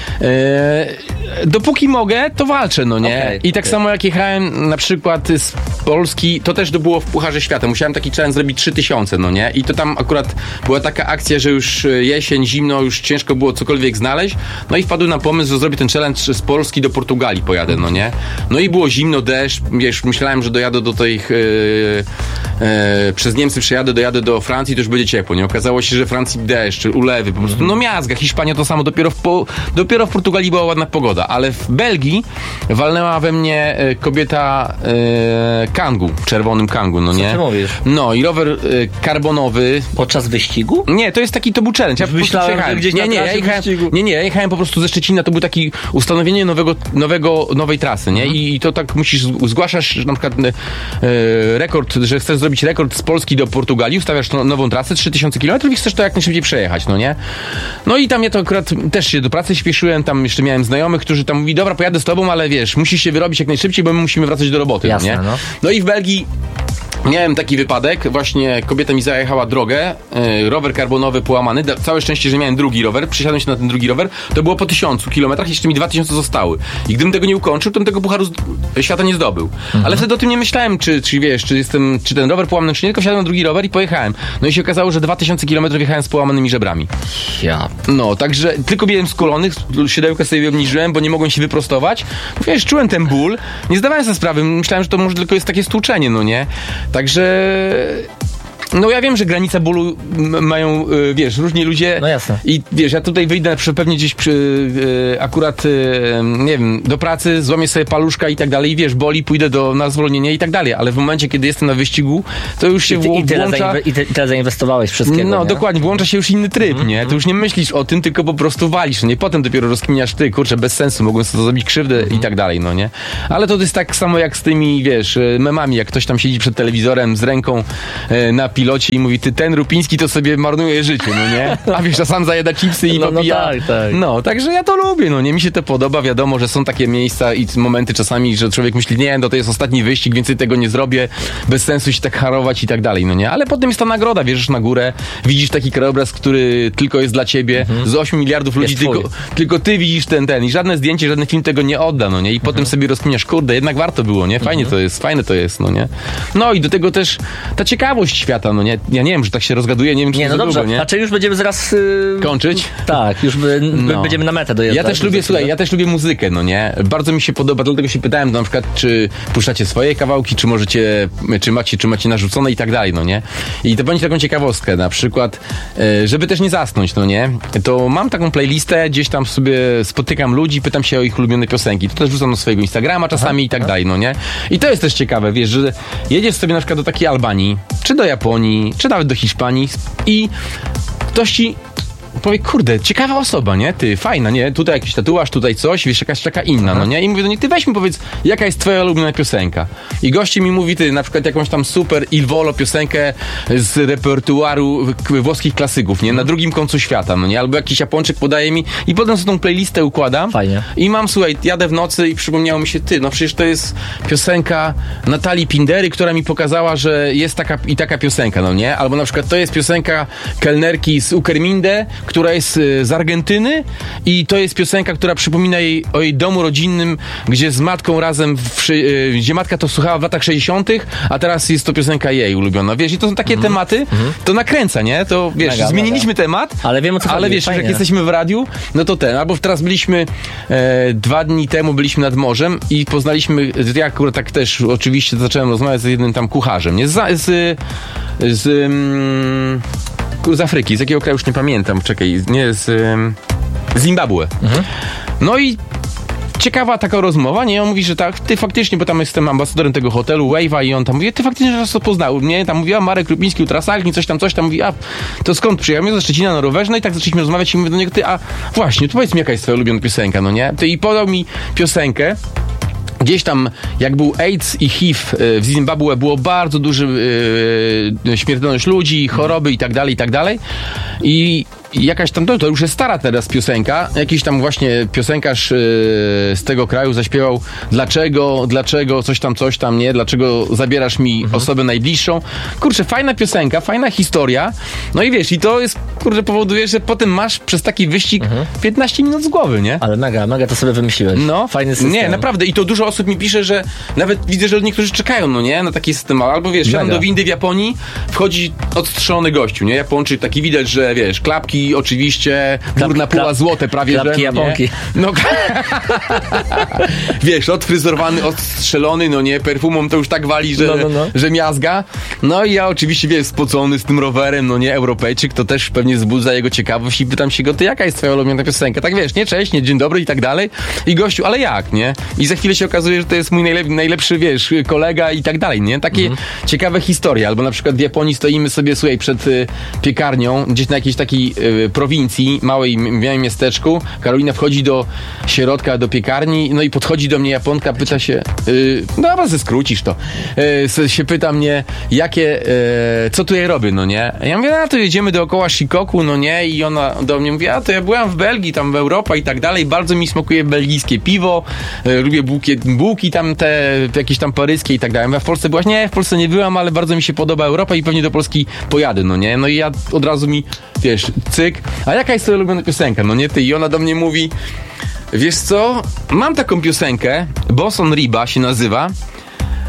E, dopóki mogę, to walczę, no nie? Okay, I tak okay. samo jak jechałem na przykład z Polski, to też to było w Pucharze Świata. Musiałem taki challenge zrobić trzy tysiące, no nie? I to tam akurat była taka akcja, że już jesień, zimno, już ciężko było cokolwiek znaleźć. No i wpadłem na pomysł, że zrobię ten challenge z Polski do Portugalii pojadę, no nie? No i było zimno, deszcz, wiesz, myślałem, że dojadę do tych yy, yy, przez Niemcy przejadę, dojadę do Francji, to już będzie ciepło, nie? Okazało się, że Francji deszcz, ulewy, po prostu, no miazga. Hiszpania to samo, dopiero w, po, dopiero w Portugalii była ładna pogoda, ale w Belgii walnęła we mnie kobieta yy, Kangu, czerwonym Kangu, no nie? Co ty mówisz? No i rower y, karbonowy. Podczas wyścigu? Nie, to jest taki, to był challenge. Ja myślałem, że gdzieś nie, na nie, ja jechałem, nie, nie, ja jechałem po prostu ze Szczecina, to był taki ustanowienie nowego, nowego nowej trasy, nie? I, i to tak musisz, zgłaszasz na przykład y, rekord, że chcesz zrobić rekord z Polski do Portugalii, ustawiasz to, nową trasę, trzy tysiące kilometrów i chcesz to jak najszybciej przejechać, no nie? No i tam ja to akurat też się do pracy śpieszyłem, tam jeszcze miałem znajomych, którzy tam mówili, dobra, pojadę z tobą, ale wiesz, musisz się wyrobić jak najszybciej, bo my musimy wracać do roboty, jasne, no nie? No. No i w Belgii miałem taki wypadek, właśnie kobieta mi zajechała drogę, yy, rower karbonowy połamany, da, całe szczęście, że miałem drugi rower, przesiadłem się na ten drugi rower, to było po tysiącu kilometrach, jeszcze mi dwa tysiące zostały. I gdybym tego nie ukończył, to bym tego Pucharu Świata nie zdobył. Mhm. Ale wtedy o tym nie myślałem, czy, czy wiesz, czy jestem, czy ten rower połamany, czy nie, tylko wsiadłem na drugi rower i pojechałem. No i się okazało, że dwa tysiące kilometrów jechałem z połamanymi żebrami. Ja. No, także tylko biłem skolonych, siodełka sobie obniżyłem, bo nie mogłem się wyprostować. Wiesz, czułem ten ból, nie zdawałem sobie sprawy, myślałem, że to może tylko jest takie stłuczenie, no nie? Także No ja wiem, że granice bólu m- mają, y, wiesz, różni ludzie. No jasne. I wiesz, ja tutaj wyjdę przy, pewnie gdzieś przy, y, akurat, y, nie wiem, do pracy, złamię sobie paluszka i tak dalej, i wiesz, boli, pójdę do, na zwolnienie i tak dalej, ale w momencie, kiedy jestem na wyścigu, to już się I, ty, wło- i, tyle włącza... zainwe- I ty- i tyle zainwestowałeś wszystkiego, No, nie? dokładnie, włącza się już inny tryb, mm-hmm. nie? To już nie myślisz o tym, tylko po prostu walisz, nie? Potem dopiero rozkminiasz, ty, kurczę, bez sensu, mogłem sobie zrobić krzywdę mm-hmm. i tak dalej, no nie? Ale to jest tak samo jak z tymi, wiesz, memami, jak ktoś tam siedzi przed telewizorem z ręką e, na pilocie i mówi, ty, ten Rupiński to sobie marnuje życie, no nie? A wiesz, a sam zajada chipsy i no, popija. No tak, tak. No, także ja to lubię, no nie? Mi się to podoba, wiadomo, że są takie miejsca i momenty czasami, że człowiek myśli, nie, no to jest ostatni wyścig, więcej tego nie zrobię, bez sensu się tak harować i tak dalej, no nie? Ale potem jest ta nagroda, wierzysz na górę, widzisz taki krajobraz, który tylko jest dla ciebie, mhm. z ośmiu miliardów ludzi tylko, tylko ty widzisz ten, ten i żadne zdjęcie, żaden film tego nie odda, no nie? I mhm. potem sobie rozkminiasz, kurde, jednak warto było, nie? Fajnie mhm. to jest, fajne to jest, no nie? No i do tego też ta ciekawość świata, no nie? Ja nie wiem, że tak się rozgaduję, nie wiem, czy nie, to no za dobrze, dużo, nie? A czy już będziemy zaraz... Yy... Kończyć? Tak, już by, no. będziemy na metę dojeżdżać. Ja też lubię, słuchaj, ja też lubię muzykę, no nie? Bardzo mi się podoba, dlatego się pytałem na przykład, czy puszczacie swoje kawałki, czy możecie, czy macie, czy macie narzucone i tak dalej, no nie? I to będzie taką ciekawostkę, na przykład, żeby też nie zasnąć, no nie? To mam taką playlistę, gdzieś tam sobie spotykam ludzi, pytam się o ich ulubione piosenki. To też wrzucam do swojego Instagrama czasami aha, i tak aha. dalej, no nie? I to jest też ciekawe, wiesz, że jedziesz sobie na przykład do takiej Albanii, czy do Japonii, czy nawet do Hiszpanii i ktoś ci powie, kurde, ciekawa osoba, nie? Ty, fajna, nie? Tutaj jakiś tatuaż, tutaj coś, wiesz, jakaś taka inna, no nie? I mówię do niej, ty weź mi powiedz, jaka jest twoja ulubiona piosenka? I goście mi mówi, ty, na przykład jakąś tam super Il Volo piosenkę z repertuaru włoskich klasyków, nie? Na drugim końcu świata, no nie? Albo jakiś Japończyk podaje mi i potem sobie tą playlistę układam. Fajnie. I mam, słuchaj, jadę w nocy i przypomniało mi się, ty, no przecież to jest piosenka Natalii Pindery, która mi pokazała, że jest taka i taka piosenka, no nie? Albo na przykład to jest piosenka kelnerki z Uckerminde, która jest z Argentyny i to jest piosenka, która przypomina jej o jej domu rodzinnym, gdzie z matką razem, w, gdzie matka to słuchała w latach sześćdziesiątych, a teraz jest to piosenka jej ulubiona, wiesz, i to są takie mm-hmm. tematy, mm-hmm. to nakręca, nie? To, wiesz, mega, zmieniliśmy mega. temat, ale wiem, o co ale chodzi. wiesz, Fajnie. jak jesteśmy w radiu, no to ten, albo teraz byliśmy e, dwa dni temu byliśmy nad morzem i poznaliśmy, ja akurat tak też oczywiście zacząłem rozmawiać z jednym tam kucharzem, nie? Z, z, z mm, z Afryki, z jakiego kraju już nie pamiętam, czekaj, nie, z Zimbabwe. Mhm. No i ciekawa taka rozmowa, nie? On mówi, że tak, ty faktycznie, bo tam jestem ambasadorem tego hotelu, Wave'a i on tam mówi, ty faktycznie raz to poznał mnie, tam mówiła Marek Rupiński, Ultrasalni, coś tam, coś tam, mówi, a to skąd przyjechałem? Ze Szczecina na rowerze, no i tak zaczęliśmy rozmawiać i mówię do niego, ty, a właśnie, to powiedz mi, jaka jest twoja ulubiona piosenka, no nie? Ty i podał mi piosenkę. Gdzieś tam, jak był AIDS i H I V w Zimbabwe, było bardzo duży yy, śmiertelność ludzi, choroby i tak dalej, i tak dalej. I jakaś tam, to, to już jest stara teraz piosenka, jakiś tam właśnie piosenkarz yy, z tego kraju zaśpiewał dlaczego, dlaczego, coś tam, coś tam, nie, dlaczego zabierasz mi mhm. osobę najbliższą. Kurczę, fajna piosenka, fajna historia, no i wiesz, i to jest, kurczę, powoduje, że potem masz przez taki wyścig mhm. piętnaście minut z głowy, nie? Ale mega, mega to sobie wymyśliłeś. No, fajny system. Nie, naprawdę, i to dużo osób mi pisze, że nawet widzę, że niektórzy czekają, no nie, na taki system, albo wiesz, wsiadam do windy w Japonii, wchodzi odstrzelony gościu, nie, Japończyk, taki widać, że wiesz, klapki oczywiście, górna puła klap, złote prawie, klapki że, no Japonki. No, wiesz, odfryzowany, odstrzelony, no nie, perfumą to już tak wali, że, no, no, no. że miazga. No i ja oczywiście, wiesz, spocony z tym rowerem, no nie, Europejczyk, to też pewnie wzbudza jego ciekawość i pytam się go, ty jaka jest twoja ulubiona piosenka? Tak wiesz, nie, cześć, nie, dzień dobry i tak dalej. I gościu, ale jak, nie? I za chwilę się okazuje, że to jest mój najlep- najlepszy, wiesz, kolega i tak dalej, nie? Takie mhm. ciekawe historie. Albo na przykład w Japonii stoimy sobie, słuchaj, przed y, piekarnią, gdzieś na jakiejś takiej y, prowincji, małej, małym miasteczku. Karolina wchodzi do środka, do piekarni, no i podchodzi do mnie Japonka, pyta się, yy, no chyba ze skrócisz to, yy, się pyta mnie, jakie, yy, co tu ja robię, no nie? Ja mówię, a to jedziemy dookoła Shikoku, no nie? I ona do mnie mówi, a to ja byłam w Belgii, tam w Europie i tak dalej, bardzo mi smakuje belgijskie piwo, yy, lubię bułki, bułki tam te, jakieś tam paryskie i tak dalej. Ja w Polsce byłaś? Nie, w Polsce nie byłam, ale bardzo mi się podoba Europa i pewnie do Polski pojadę, no nie? No i ja od razu mi, wiesz, cyk, a jaka jest twoja ulubiona piosenka, no nie? Ty, i ona do mnie mówi, wiesz co, mam taką piosenkę, Boson Riba się nazywa,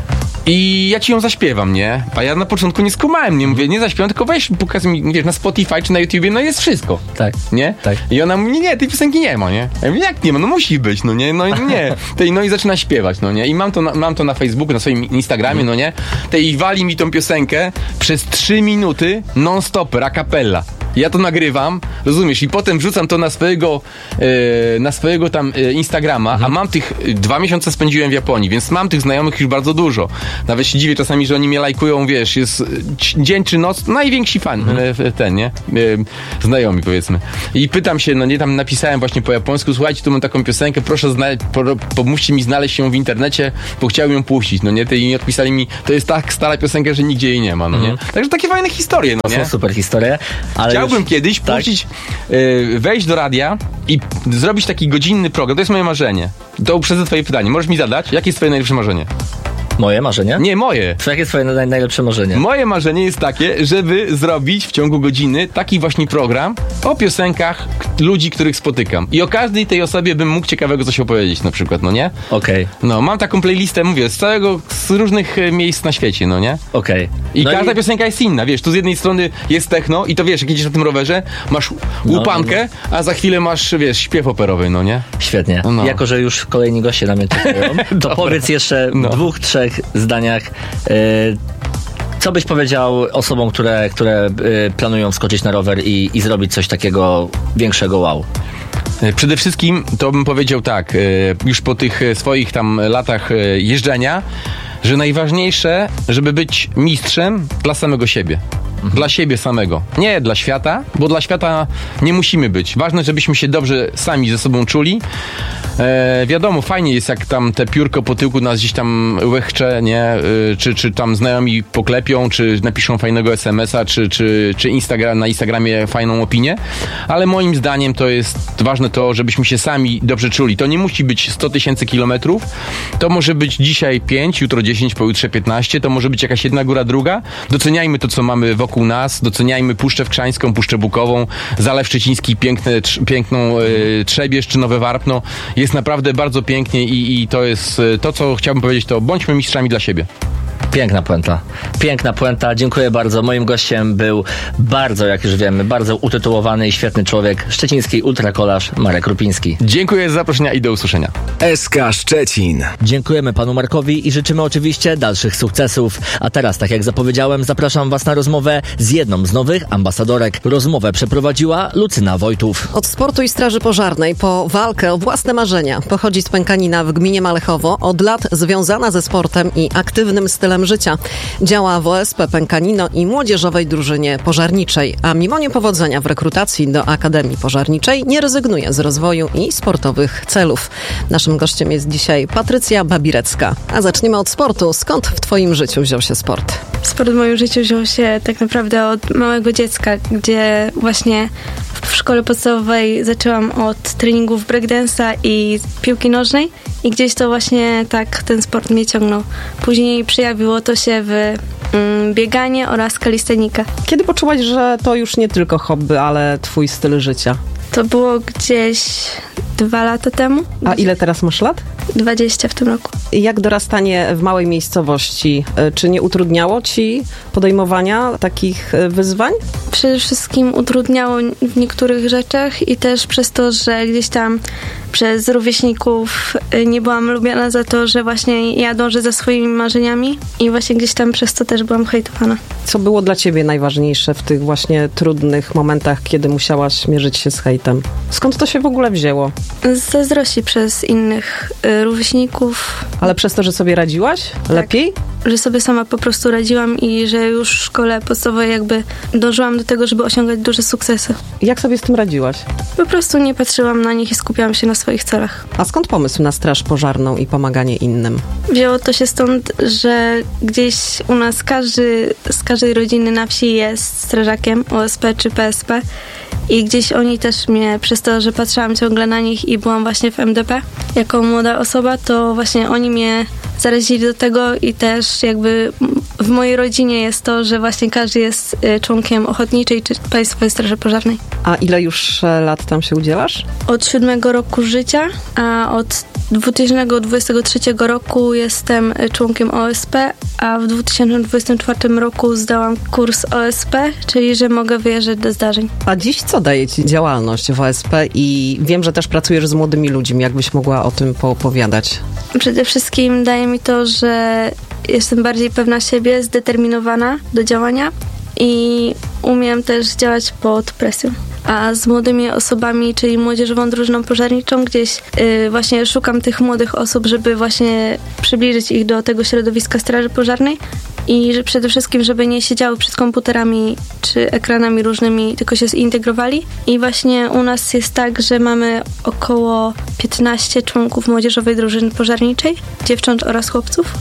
I ja ci ją zaśpiewam, nie? A ja na początku nie skumałem, nie mówię, nie zaśpiewam, tylko weź, pokaż mi, wiesz, na Spotify czy na YouTubie, no jest wszystko. Tak. Nie? Tak. I ona mówi, nie, nie, tej piosenki nie ma, nie? Ja mówię, jak nie ma? No musi być, no nie? No i nie. Tej, no i zaczyna śpiewać, no nie? I mam to na, mam to na Facebooku, na swoim Instagramie, no nie? Tej i wali mi tą piosenkę przez trzy minuty non-stop, a cappella. Ja to nagrywam, rozumiesz, i potem wrzucam to na swojego e, na swojego tam e, Instagrama, mhm. a mam tych, dwa miesiące spędziłem w Japonii, więc mam tych znajomych już bardzo dużo. Nawet się dziwię czasami, że oni mnie lajkują, wiesz, jest dzień czy noc, najwięksi fan, mhm. e, ten, nie? E, znajomi, powiedzmy. I pytam się, no nie, tam napisałem właśnie po japońsku, słuchajcie, tu mam taką piosenkę, proszę, zna- po, pomóżcie mi znaleźć ją w internecie, bo chciałem ją puścić, no nie? I nie odpisali mi, to jest tak stara piosenka, że nigdzie jej nie ma, no nie? Mhm. Także takie fajne historie, no nie? To są super historie, ale Chciałbym już... kiedyś tak? puścić, yy, wejść do radia i zrobić taki godzinny program. To jest moje marzenie. To uprzedzę twoje pytanie. Możesz mi zadać? Jakie jest twoje najlepsze marzenie? Moje marzenie? Nie, moje. Jakie jest twoje naj- najlepsze marzenie? Moje marzenie jest takie, żeby zrobić w ciągu godziny taki właśnie program o piosenkach ludzi, których spotykam. I o każdej tej osobie bym mógł ciekawego coś opowiedzieć na przykład, no nie? Okej. Okay. No, mam taką playlistę, mówię, z całego, z różnych e, miejsc na świecie, no nie? Okej. Okay. I no każda i... piosenka jest inna, wiesz, tu z jednej strony jest techno i to wiesz, jak jedziesz na tym rowerze, masz łupankę, no, no. a za chwilę masz, wiesz, śpiew operowy, no nie? Świetnie. No. Jako, że już kolejni goście na mnie czekają, to powiedz jeszcze w no. dwóch, trzech zdaniach, yy, co byś powiedział osobom, które, które yy, planują wskoczyć na rower i, i zrobić coś takiego większego wow? Przede wszystkim to bym powiedział tak, już po tych swoich tam latach jeżdżenia, że najważniejsze, żeby być mistrzem dla samego siebie. Mhm. Dla siebie samego. Nie dla świata, bo dla świata nie musimy być. Ważne, żebyśmy się dobrze sami ze sobą czuli. E, wiadomo, fajnie jest, jak tam te piórko po tyłku nas gdzieś tam łechcze, nie? E, czy, czy tam znajomi poklepią, czy napiszą fajnego es em es a, czy, czy, czy Instagram, na Instagramie fajną opinię. Ale moim zdaniem to jest ważne to, żebyśmy się sami dobrze czuli. To nie musi być sto tysięcy kilometrów. To może być dzisiaj pięć, jutro dziesięć, pojutrze piętnaście. To może być jakaś jedna góra, druga. Doceniajmy to, co mamy wokół nas, doceniajmy Puszczę Wkrzańską, Puszczę Bukową, Zalew Szczeciński, piękne, trz, piękną y, Trzebież czy Nowe Warpno. Jest naprawdę bardzo pięknie i, i to jest y, to, co chciałbym powiedzieć, to bądźmy mistrzami dla siebie. Piękna puenta. Piękna puenta. Dziękuję bardzo. Moim gościem był bardzo, jak już wiemy, bardzo utytułowany i świetny człowiek, szczeciński ultrakolarz Marek Rupiński. Dziękuję za zaproszenie i do usłyszenia. S K Szczecin. Dziękujemy panu Markowi i życzymy oczywiście dalszych sukcesów. A teraz, tak jak zapowiedziałem, zapraszam was na rozmowę z jedną z nowych ambasadorek. Rozmowę przeprowadziła Lucyna Wojtów. Od sportu i straży pożarnej po walkę o własne marzenia pochodzi z Pękanina w gminie Malechowo. Od lat związana ze sportem i aktywnym stylem życia. Działa w O S P Pękanino i młodzieżowej drużynie pożarniczej, a mimo niepowodzenia w rekrutacji do Akademii Pożarniczej nie rezygnuje z rozwoju i sportowych celów. Naszym gościem jest dzisiaj Patrycja Babirecka. A zaczniemy od sportu. Skąd w twoim życiu wziął się sport? Sport w moim życiu wziął się tak naprawdę od małego dziecka, gdzie właśnie w szkole podstawowej zaczęłam od treningów breakdance'a i piłki nożnej i gdzieś to właśnie tak ten sport mnie ciągnął. Później przejawiło to się w mm, bieganie oraz kalistenikę. Kiedy poczułaś, że to już nie tylko hobby, ale twój styl życia? To było gdzieś dwa lata temu. A ile teraz masz lat? dwadzieścia w tym roku. Jak dorastanie w małej miejscowości? Czy nie utrudniało ci podejmowania takich wyzwań? Przede wszystkim utrudniało w niektórych rzeczach i też przez to, że gdzieś tam przez rówieśników nie byłam lubiana za to, że właśnie ja dążę za swoimi marzeniami i właśnie gdzieś tam przez to też byłam hejtowana. Co było dla ciebie najważniejsze w tych właśnie trudnych momentach, kiedy musiałaś mierzyć się z hejtem? Skąd to się w ogóle wzięło? Z zazdrości przez innych y, rówieśników. Ale przez to, że sobie radziłaś? Tak. Lepiej? Że sobie sama po prostu radziłam i że już w szkole podstawowej jakby dążyłam do tego, żeby osiągać duże sukcesy. Jak sobie z tym radziłaś? Po prostu nie patrzyłam na nich i skupiałam się na swoich celach. A skąd pomysł na straż pożarną i pomaganie innym? Wzięło to się stąd, że gdzieś u nas każdy z każdej rodziny na wsi jest strażakiem O S P czy P S P i gdzieś oni też mnie, przez to, że patrzyłam ciągle na nich i byłam właśnie w M D P jako młoda osoba, to właśnie oni mnie zarazili do tego i też jakby w mojej rodzinie jest to, że właśnie każdy jest członkiem Ochotniczej czy Państwowej Straży Pożarnej. A ile już lat tam się udzielasz? Od siódmego roku życia, a od dwa tysiące dwudziestego trzeciego roku jestem członkiem O S P, a w dwa tysiące dwudziestym czwartym roku zdałam kurs O S P, czyli że mogę wyjeżdżać do zdarzeń. A dziś co daje Ci działalność w O S P? I wiem, że też pracujesz z młodymi ludźmi. Jakbyś mogła o tym poopowiadać? Przede wszystkim daje mi to, że jestem bardziej pewna siebie, zdeterminowana do działania i umiem też działać pod presją. A z młodymi osobami, czyli młodzieżową drużyną pożarniczą, gdzieś yy, właśnie szukam tych młodych osób, żeby właśnie przybliżyć ich do tego środowiska Straży Pożarnej i że przede wszystkim, żeby nie siedziały przed komputerami czy ekranami różnymi, tylko się zintegrowali. I właśnie u nas jest tak, że mamy około piętnaście członków młodzieżowej drużyny pożarniczej, dziewcząt oraz chłopców.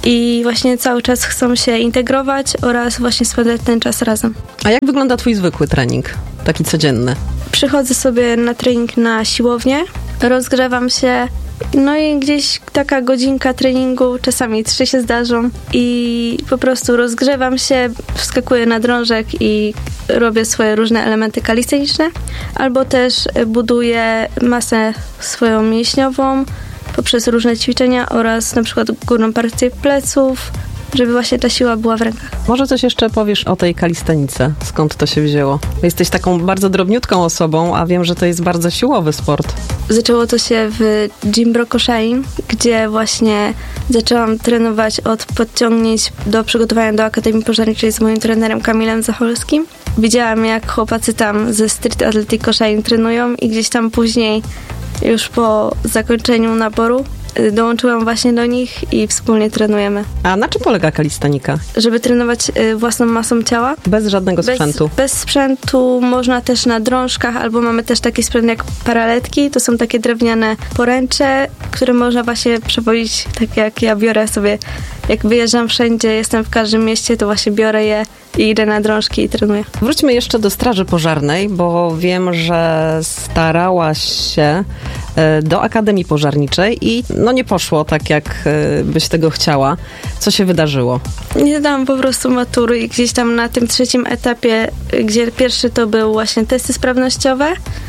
I właśnie cały czas chcą się integrować oraz właśnie spędzać ten czas razem. A jak wygląda Twój zwykły trening? Taki codzienny? Przychodzę sobie na trening na siłownię, rozgrzewam się, no i gdzieś taka godzinka treningu, czasami trzy się zdarzą i po prostu rozgrzewam się, wskakuję na drążek i robię swoje różne elementy kalisteniczne, albo też buduję masę swoją mięśniową poprzez różne ćwiczenia oraz na przykład górną partię pleców, żeby właśnie ta siła była w rękach. Może coś jeszcze powiesz o tej kalistenice? Skąd to się wzięło? Jesteś taką bardzo drobniutką osobą, a wiem, że to jest bardzo siłowy sport. Zaczęło to się w Jimbro Koszalin, gdzie właśnie zaczęłam trenować od podciągnięć do przygotowania do Akademii Pożarniczej z moim trenerem Kamilem Zacholskim. Widziałam, jak chłopacy tam ze Street Athletic Koszalin trenują i gdzieś tam później, już po zakończeniu naboru, dołączyłam właśnie do nich i wspólnie trenujemy. A na czym polega kalistenika? Żeby trenować własną masą ciała. Bez żadnego sprzętu? Bez, bez sprzętu, można też na drążkach, albo mamy też taki sprzęt jak paraletki. To są takie drewniane poręcze, które można właśnie przewozić, tak jak ja biorę sobie, jak wyjeżdżam wszędzie, jestem w każdym mieście, to właśnie biorę je i idę na drążki i trenuję. Wróćmy jeszcze do Straży Pożarnej, bo wiem, że starałaś się do Akademii Pożarniczej i no nie poszło tak, jak byś tego chciała. Co się wydarzyło? Nie zdałam po prostu matury i gdzieś tam na tym trzecim etapie, gdzie pierwszy to był właśnie testy sprawnościowe,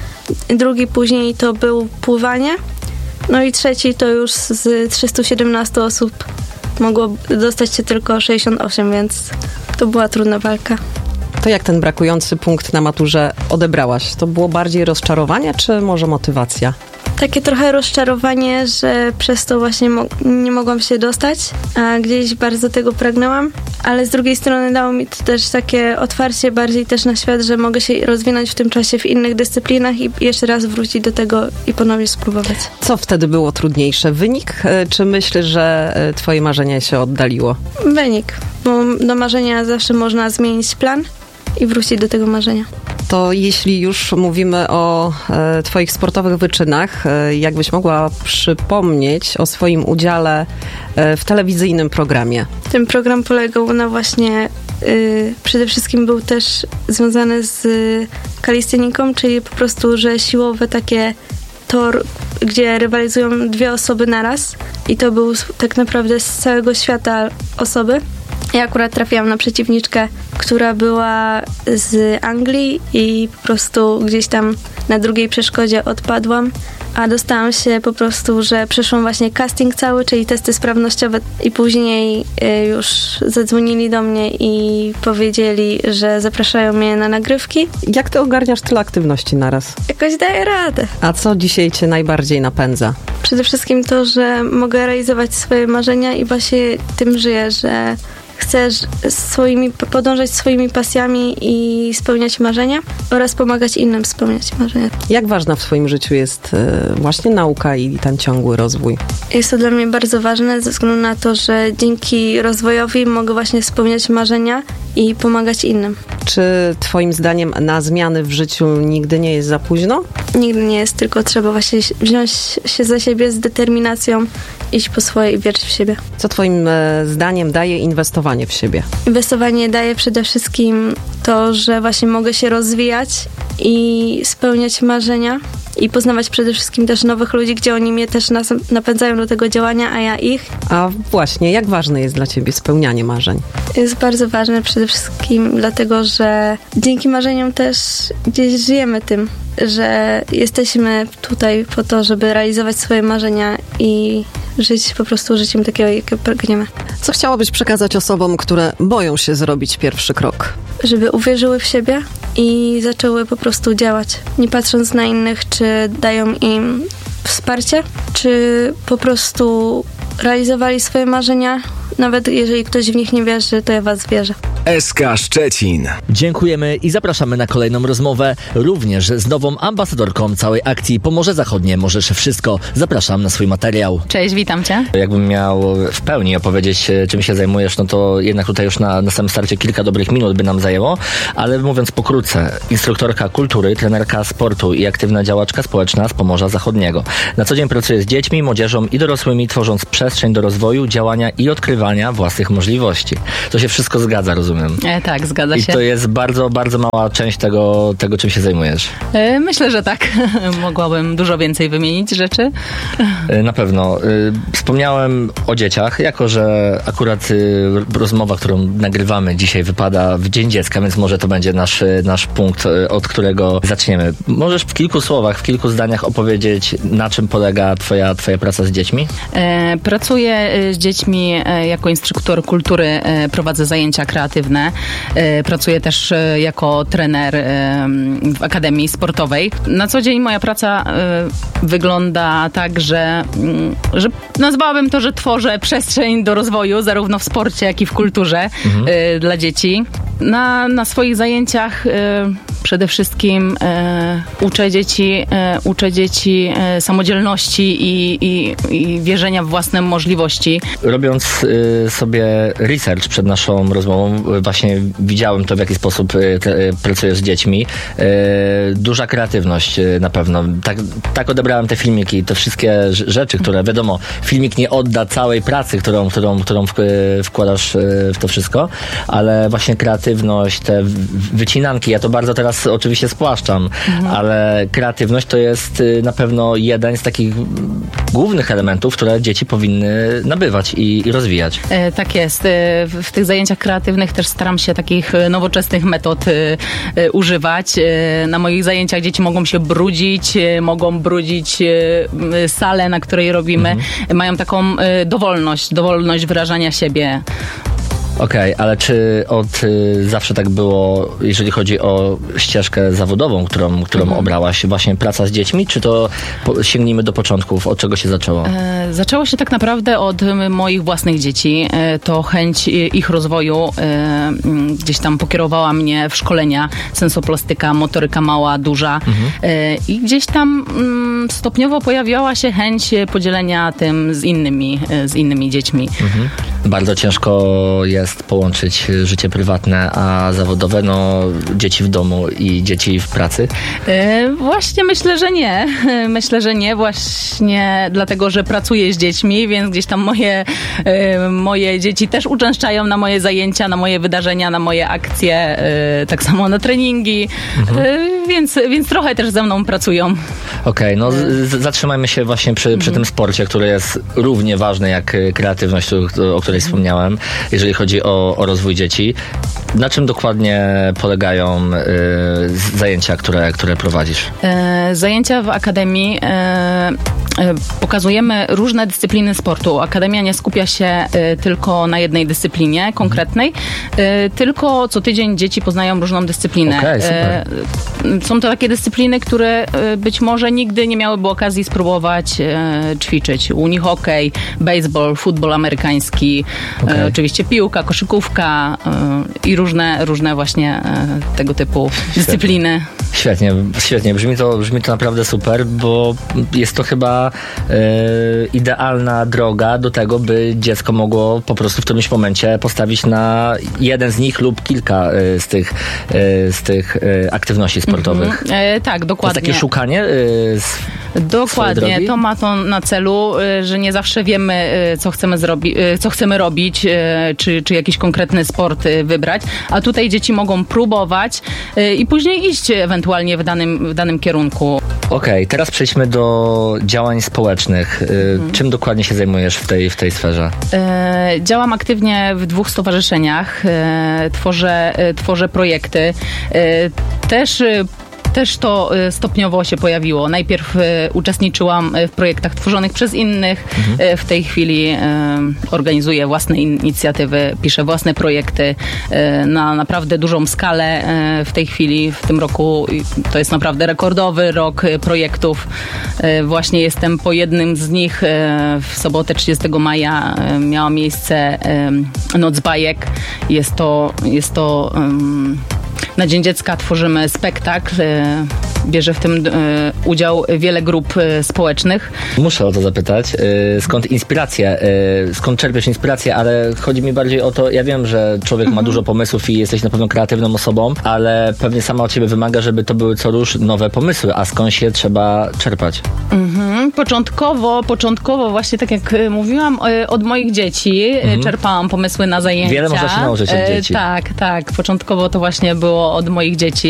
drugi później to był pływanie, no i trzeci to już z trzystu siedemnastu osób mogło dostać się tylko sześćdziesiąt osiem, więc to była trudna walka. To jak ten brakujący punkt na maturze odebrałaś? To było bardziej rozczarowanie, czy może motywacja? Takie trochę rozczarowanie, że przez to właśnie mo- nie mogłam się dostać, a gdzieś bardzo tego pragnęłam, ale z drugiej strony dało mi to też takie otwarcie bardziej też na świat, że mogę się rozwinąć w tym czasie w innych dyscyplinach i jeszcze raz wrócić do tego i ponownie spróbować. Co wtedy było trudniejsze? Wynik, czy myślisz, że twoje marzenie się oddaliło? Wynik, bo do marzenia zawsze można zmienić plan i wrócić do tego marzenia. To jeśli już mówimy o e, twoich sportowych wyczynach, e, jakbyś mogła przypomnieć o swoim udziale e, w telewizyjnym programie? Ten program polegał na właśnie, y, przede wszystkim był też związany z y, kalisteniką, czyli po prostu, że siłowe takie tor, gdzie rywalizują dwie osoby naraz i to był tak naprawdę z całego świata osoby. Ja akurat trafiłam na przeciwniczkę, która była z Anglii i po prostu gdzieś tam na drugiej przeszkodzie odpadłam, a dostałam się po prostu, że przeszłam właśnie casting cały, czyli testy sprawnościowe i później już zadzwonili do mnie i powiedzieli, że zapraszają mnie na nagrywki. Jak ty ogarniasz tyle aktywności naraz? Jakoś daję radę. A co dzisiaj cię najbardziej napędza? Przede wszystkim to, że mogę realizować swoje marzenia i właśnie tym żyję, że chcesz swoimi, podążać swoimi pasjami i spełniać marzenia oraz pomagać innym spełniać marzenia. Jak ważna w swoim życiu jest właśnie nauka i ten ciągły rozwój? Jest to dla mnie bardzo ważne ze względu na to, że dzięki rozwojowi mogę właśnie spełniać marzenia i pomagać innym. Czy twoim zdaniem na zmiany w życiu nigdy nie jest za późno? Nigdy nie jest, tylko trzeba właśnie wziąć się za siebie z determinacją, iść po swoje i wierzyć w siebie. Co twoim zdaniem daje inwestowanie w siebie? Inwestowanie daje przede wszystkim to, że właśnie mogę się rozwijać i spełniać marzenia i poznawać przede wszystkim też nowych ludzi, gdzie oni mnie też nas, napędzają do tego działania, a ja ich. A właśnie, jak ważne jest dla ciebie spełnianie marzeń? Jest bardzo ważne przede wszystkim dlatego, że dzięki marzeniom też gdzieś żyjemy tym, że jesteśmy tutaj po to, żeby realizować swoje marzenia i żyć po prostu życiem takiego, jakie pragniemy. Co chciałabyś przekazać osobom, które boją się zrobić pierwszy krok? Żeby uwierzyły w siebie i zaczęły po prostu działać, nie patrząc na innych, czy dają im wsparcie, czy po prostu realizowali swoje marzenia. Nawet jeżeli ktoś w nich nie wierzy, to ja was wierzę. S K Szczecin. Dziękujemy i zapraszamy na kolejną rozmowę, również z nową ambasadorką całej akcji Pomorze Zachodnie Możesz Wszystko. Zapraszam na swój materiał. Cześć, witam cię. Jakbym miał w pełni opowiedzieć, czym się zajmujesz, no to jednak tutaj już na, na samym starcie kilka dobrych minut by nam zajęło, ale mówiąc pokrótce, instruktorka kultury, trenerka sportu i aktywna działaczka społeczna z Pomorza Zachodniego. Na co dzień pracuje z dziećmi, młodzieżą i dorosłymi, tworząc przestrzeń do rozwoju, działania i odkrywania własnych możliwości. To się wszystko zgadza, rozumiem. E, tak, zgadza I się. to jest bardzo, bardzo mała część tego, tego czym się zajmujesz. E, myślę, że tak. Mogłabym dużo więcej wymienić rzeczy. E, na pewno. E, wspomniałem o dzieciach, jako że akurat e, rozmowa, którą nagrywamy dzisiaj, wypada w Dzień Dziecka, więc może to będzie nasz, nasz punkt, e, od którego zaczniemy. Możesz w kilku słowach, w kilku zdaniach opowiedzieć, na czym polega twoja, twoja praca z dziećmi? E, pracuję z dziećmi e, jako instruktor kultury, e, prowadzę zajęcia kreatywne. E, pracuję też e, jako trener e, w Akademii Sportowej. Na co dzień moja praca e, wygląda tak, że, m, że nazwałabym to, że tworzę przestrzeń do rozwoju, zarówno w sporcie, jak i w kulturze mhm. e, dla dzieci. Na, na swoich zajęciach e, przede wszystkim e, uczę dzieci, e, uczę dzieci e, samodzielności i, i, i wierzenia w własne możliwości. Robiąc y, sobie research przed naszą rozmową, y, właśnie widziałem to, w jaki sposób y, te, y, pracujesz z dziećmi. Y, duża kreatywność y, na pewno. Tak, tak odebrałem te filmiki, te wszystkie rzeczy, które wiadomo, filmik nie odda całej pracy, którą, którą, którą w, y, wkładasz y, w to wszystko, ale właśnie kreatywność, te wycinanki, ja to bardzo teraz oczywiście spłaszczam, mhm. ale kreatywność to jest y, na pewno jeden z takich głównych elementów, które dzieci powinny nabywać i, i rozwijać. E, tak jest. E, w, w tych zajęciach kreatywnych też staram się takich nowoczesnych metod e, e, używać. E, na moich zajęciach dzieci mogą się brudzić, e, mogą brudzić e, salę, na której robimy. Mhm. E, mają taką e, dowolność, dowolność wyrażania siebie. Okej, okay, ale czy od y, zawsze tak było, jeżeli chodzi o ścieżkę zawodową, którą, którą mhm. obrałaś, właśnie praca z dziećmi, czy to po, sięgnijmy do początków, od czego się zaczęło? E, zaczęło się tak naprawdę od moich własnych dzieci. E, to chęć ich rozwoju e, gdzieś tam pokierowała mnie w szkolenia sensoplastyka, motoryka mała, duża mhm. e, i gdzieś tam mm, stopniowo pojawiała się chęć podzielenia tym z innymi, e, z innymi dziećmi. Mhm. Bardzo ciężko jest połączyć życie prywatne a zawodowe, no dzieci w domu i dzieci w pracy? E, właśnie myślę, że nie. Myślę, że nie. Właśnie dlatego, że pracuję z dziećmi, więc gdzieś tam moje, e, moje dzieci też uczęszczają na moje zajęcia, na moje wydarzenia, na moje akcje, e, tak samo na treningi, mhm. e, więc, więc trochę też ze mną pracują. Okej, okay, no z, zatrzymajmy się właśnie przy, przy mhm. tym sporcie, który jest równie ważny jak kreatywność, o, o której mhm. wspomniałem, jeżeli chodzi o, o rozwój dzieci. Na czym dokładnie polegają y, zajęcia, które, które prowadzisz? E, zajęcia w Akademii e, e, pokazujemy różne dyscypliny sportu. Akademia nie skupia się e, tylko na jednej dyscyplinie konkretnej, e, tylko co tydzień dzieci poznają różną dyscyplinę. Okay, super. E, są to takie dyscypliny, które e, być może nigdy nie miałyby okazji spróbować e, ćwiczyć. Unihokej, baseball, futbol amerykański, okay. e, oczywiście piłka, koszykówka e, i różne, różne właśnie e, tego typu dyscypliny. Świetnie, świetnie. Brzmi to, brzmi to naprawdę super, bo jest to chyba e, idealna droga do tego, by dziecko mogło po prostu w którymś momencie postawić na jeden z nich lub kilka e, z tych, e, z tych e, aktywności sportowych. Mm-hmm. E, tak, dokładnie. To jest takie szukanie e, z Dokładnie, to ma to na celu, że nie zawsze wiemy, co chcemy zrobić, co chcemy robić, czy, czy jakiś konkretny sport wybrać, a tutaj dzieci mogą próbować i później iść ewentualnie ewentualnie w danym, w danym kierunku. Okej, okay, teraz przejdźmy do działań społecznych. Mhm. Czym dokładnie się zajmujesz w tej, w tej sferze? E, działam aktywnie w dwóch stowarzyszeniach. E, tworzę, e, tworzę projekty. E, też Też to stopniowo się pojawiło. Najpierw uczestniczyłam w projektach tworzonych przez innych. Mhm. W tej chwili organizuję własne inicjatywy, piszę własne projekty na naprawdę dużą skalę. W tej chwili, w tym roku to jest naprawdę rekordowy rok projektów. Właśnie jestem po jednym z nich. W sobotę trzydziestego maja miała miejsce Noc Bajek. Jest to, jest to na Dzień Dziecka tworzymy spektakl. Bierze w tym udział wiele grup społecznych. Muszę o to zapytać. Skąd inspiracja? Skąd czerpiesz inspirację? Ale chodzi mi bardziej o to, ja wiem, że człowiek mhm. ma dużo pomysłów i jesteś na pewno kreatywną osobą, ale pewnie sama od ciebie wymaga, żeby to były co rusz nowe pomysły, a skąd się trzeba czerpać? Mhm. Początkowo, początkowo właśnie tak jak mówiłam, od moich dzieci mhm. czerpałam pomysły na zajęcia. Wiele można się nauczyć od dzieci. Tak, tak. Początkowo to właśnie było od moich dzieci.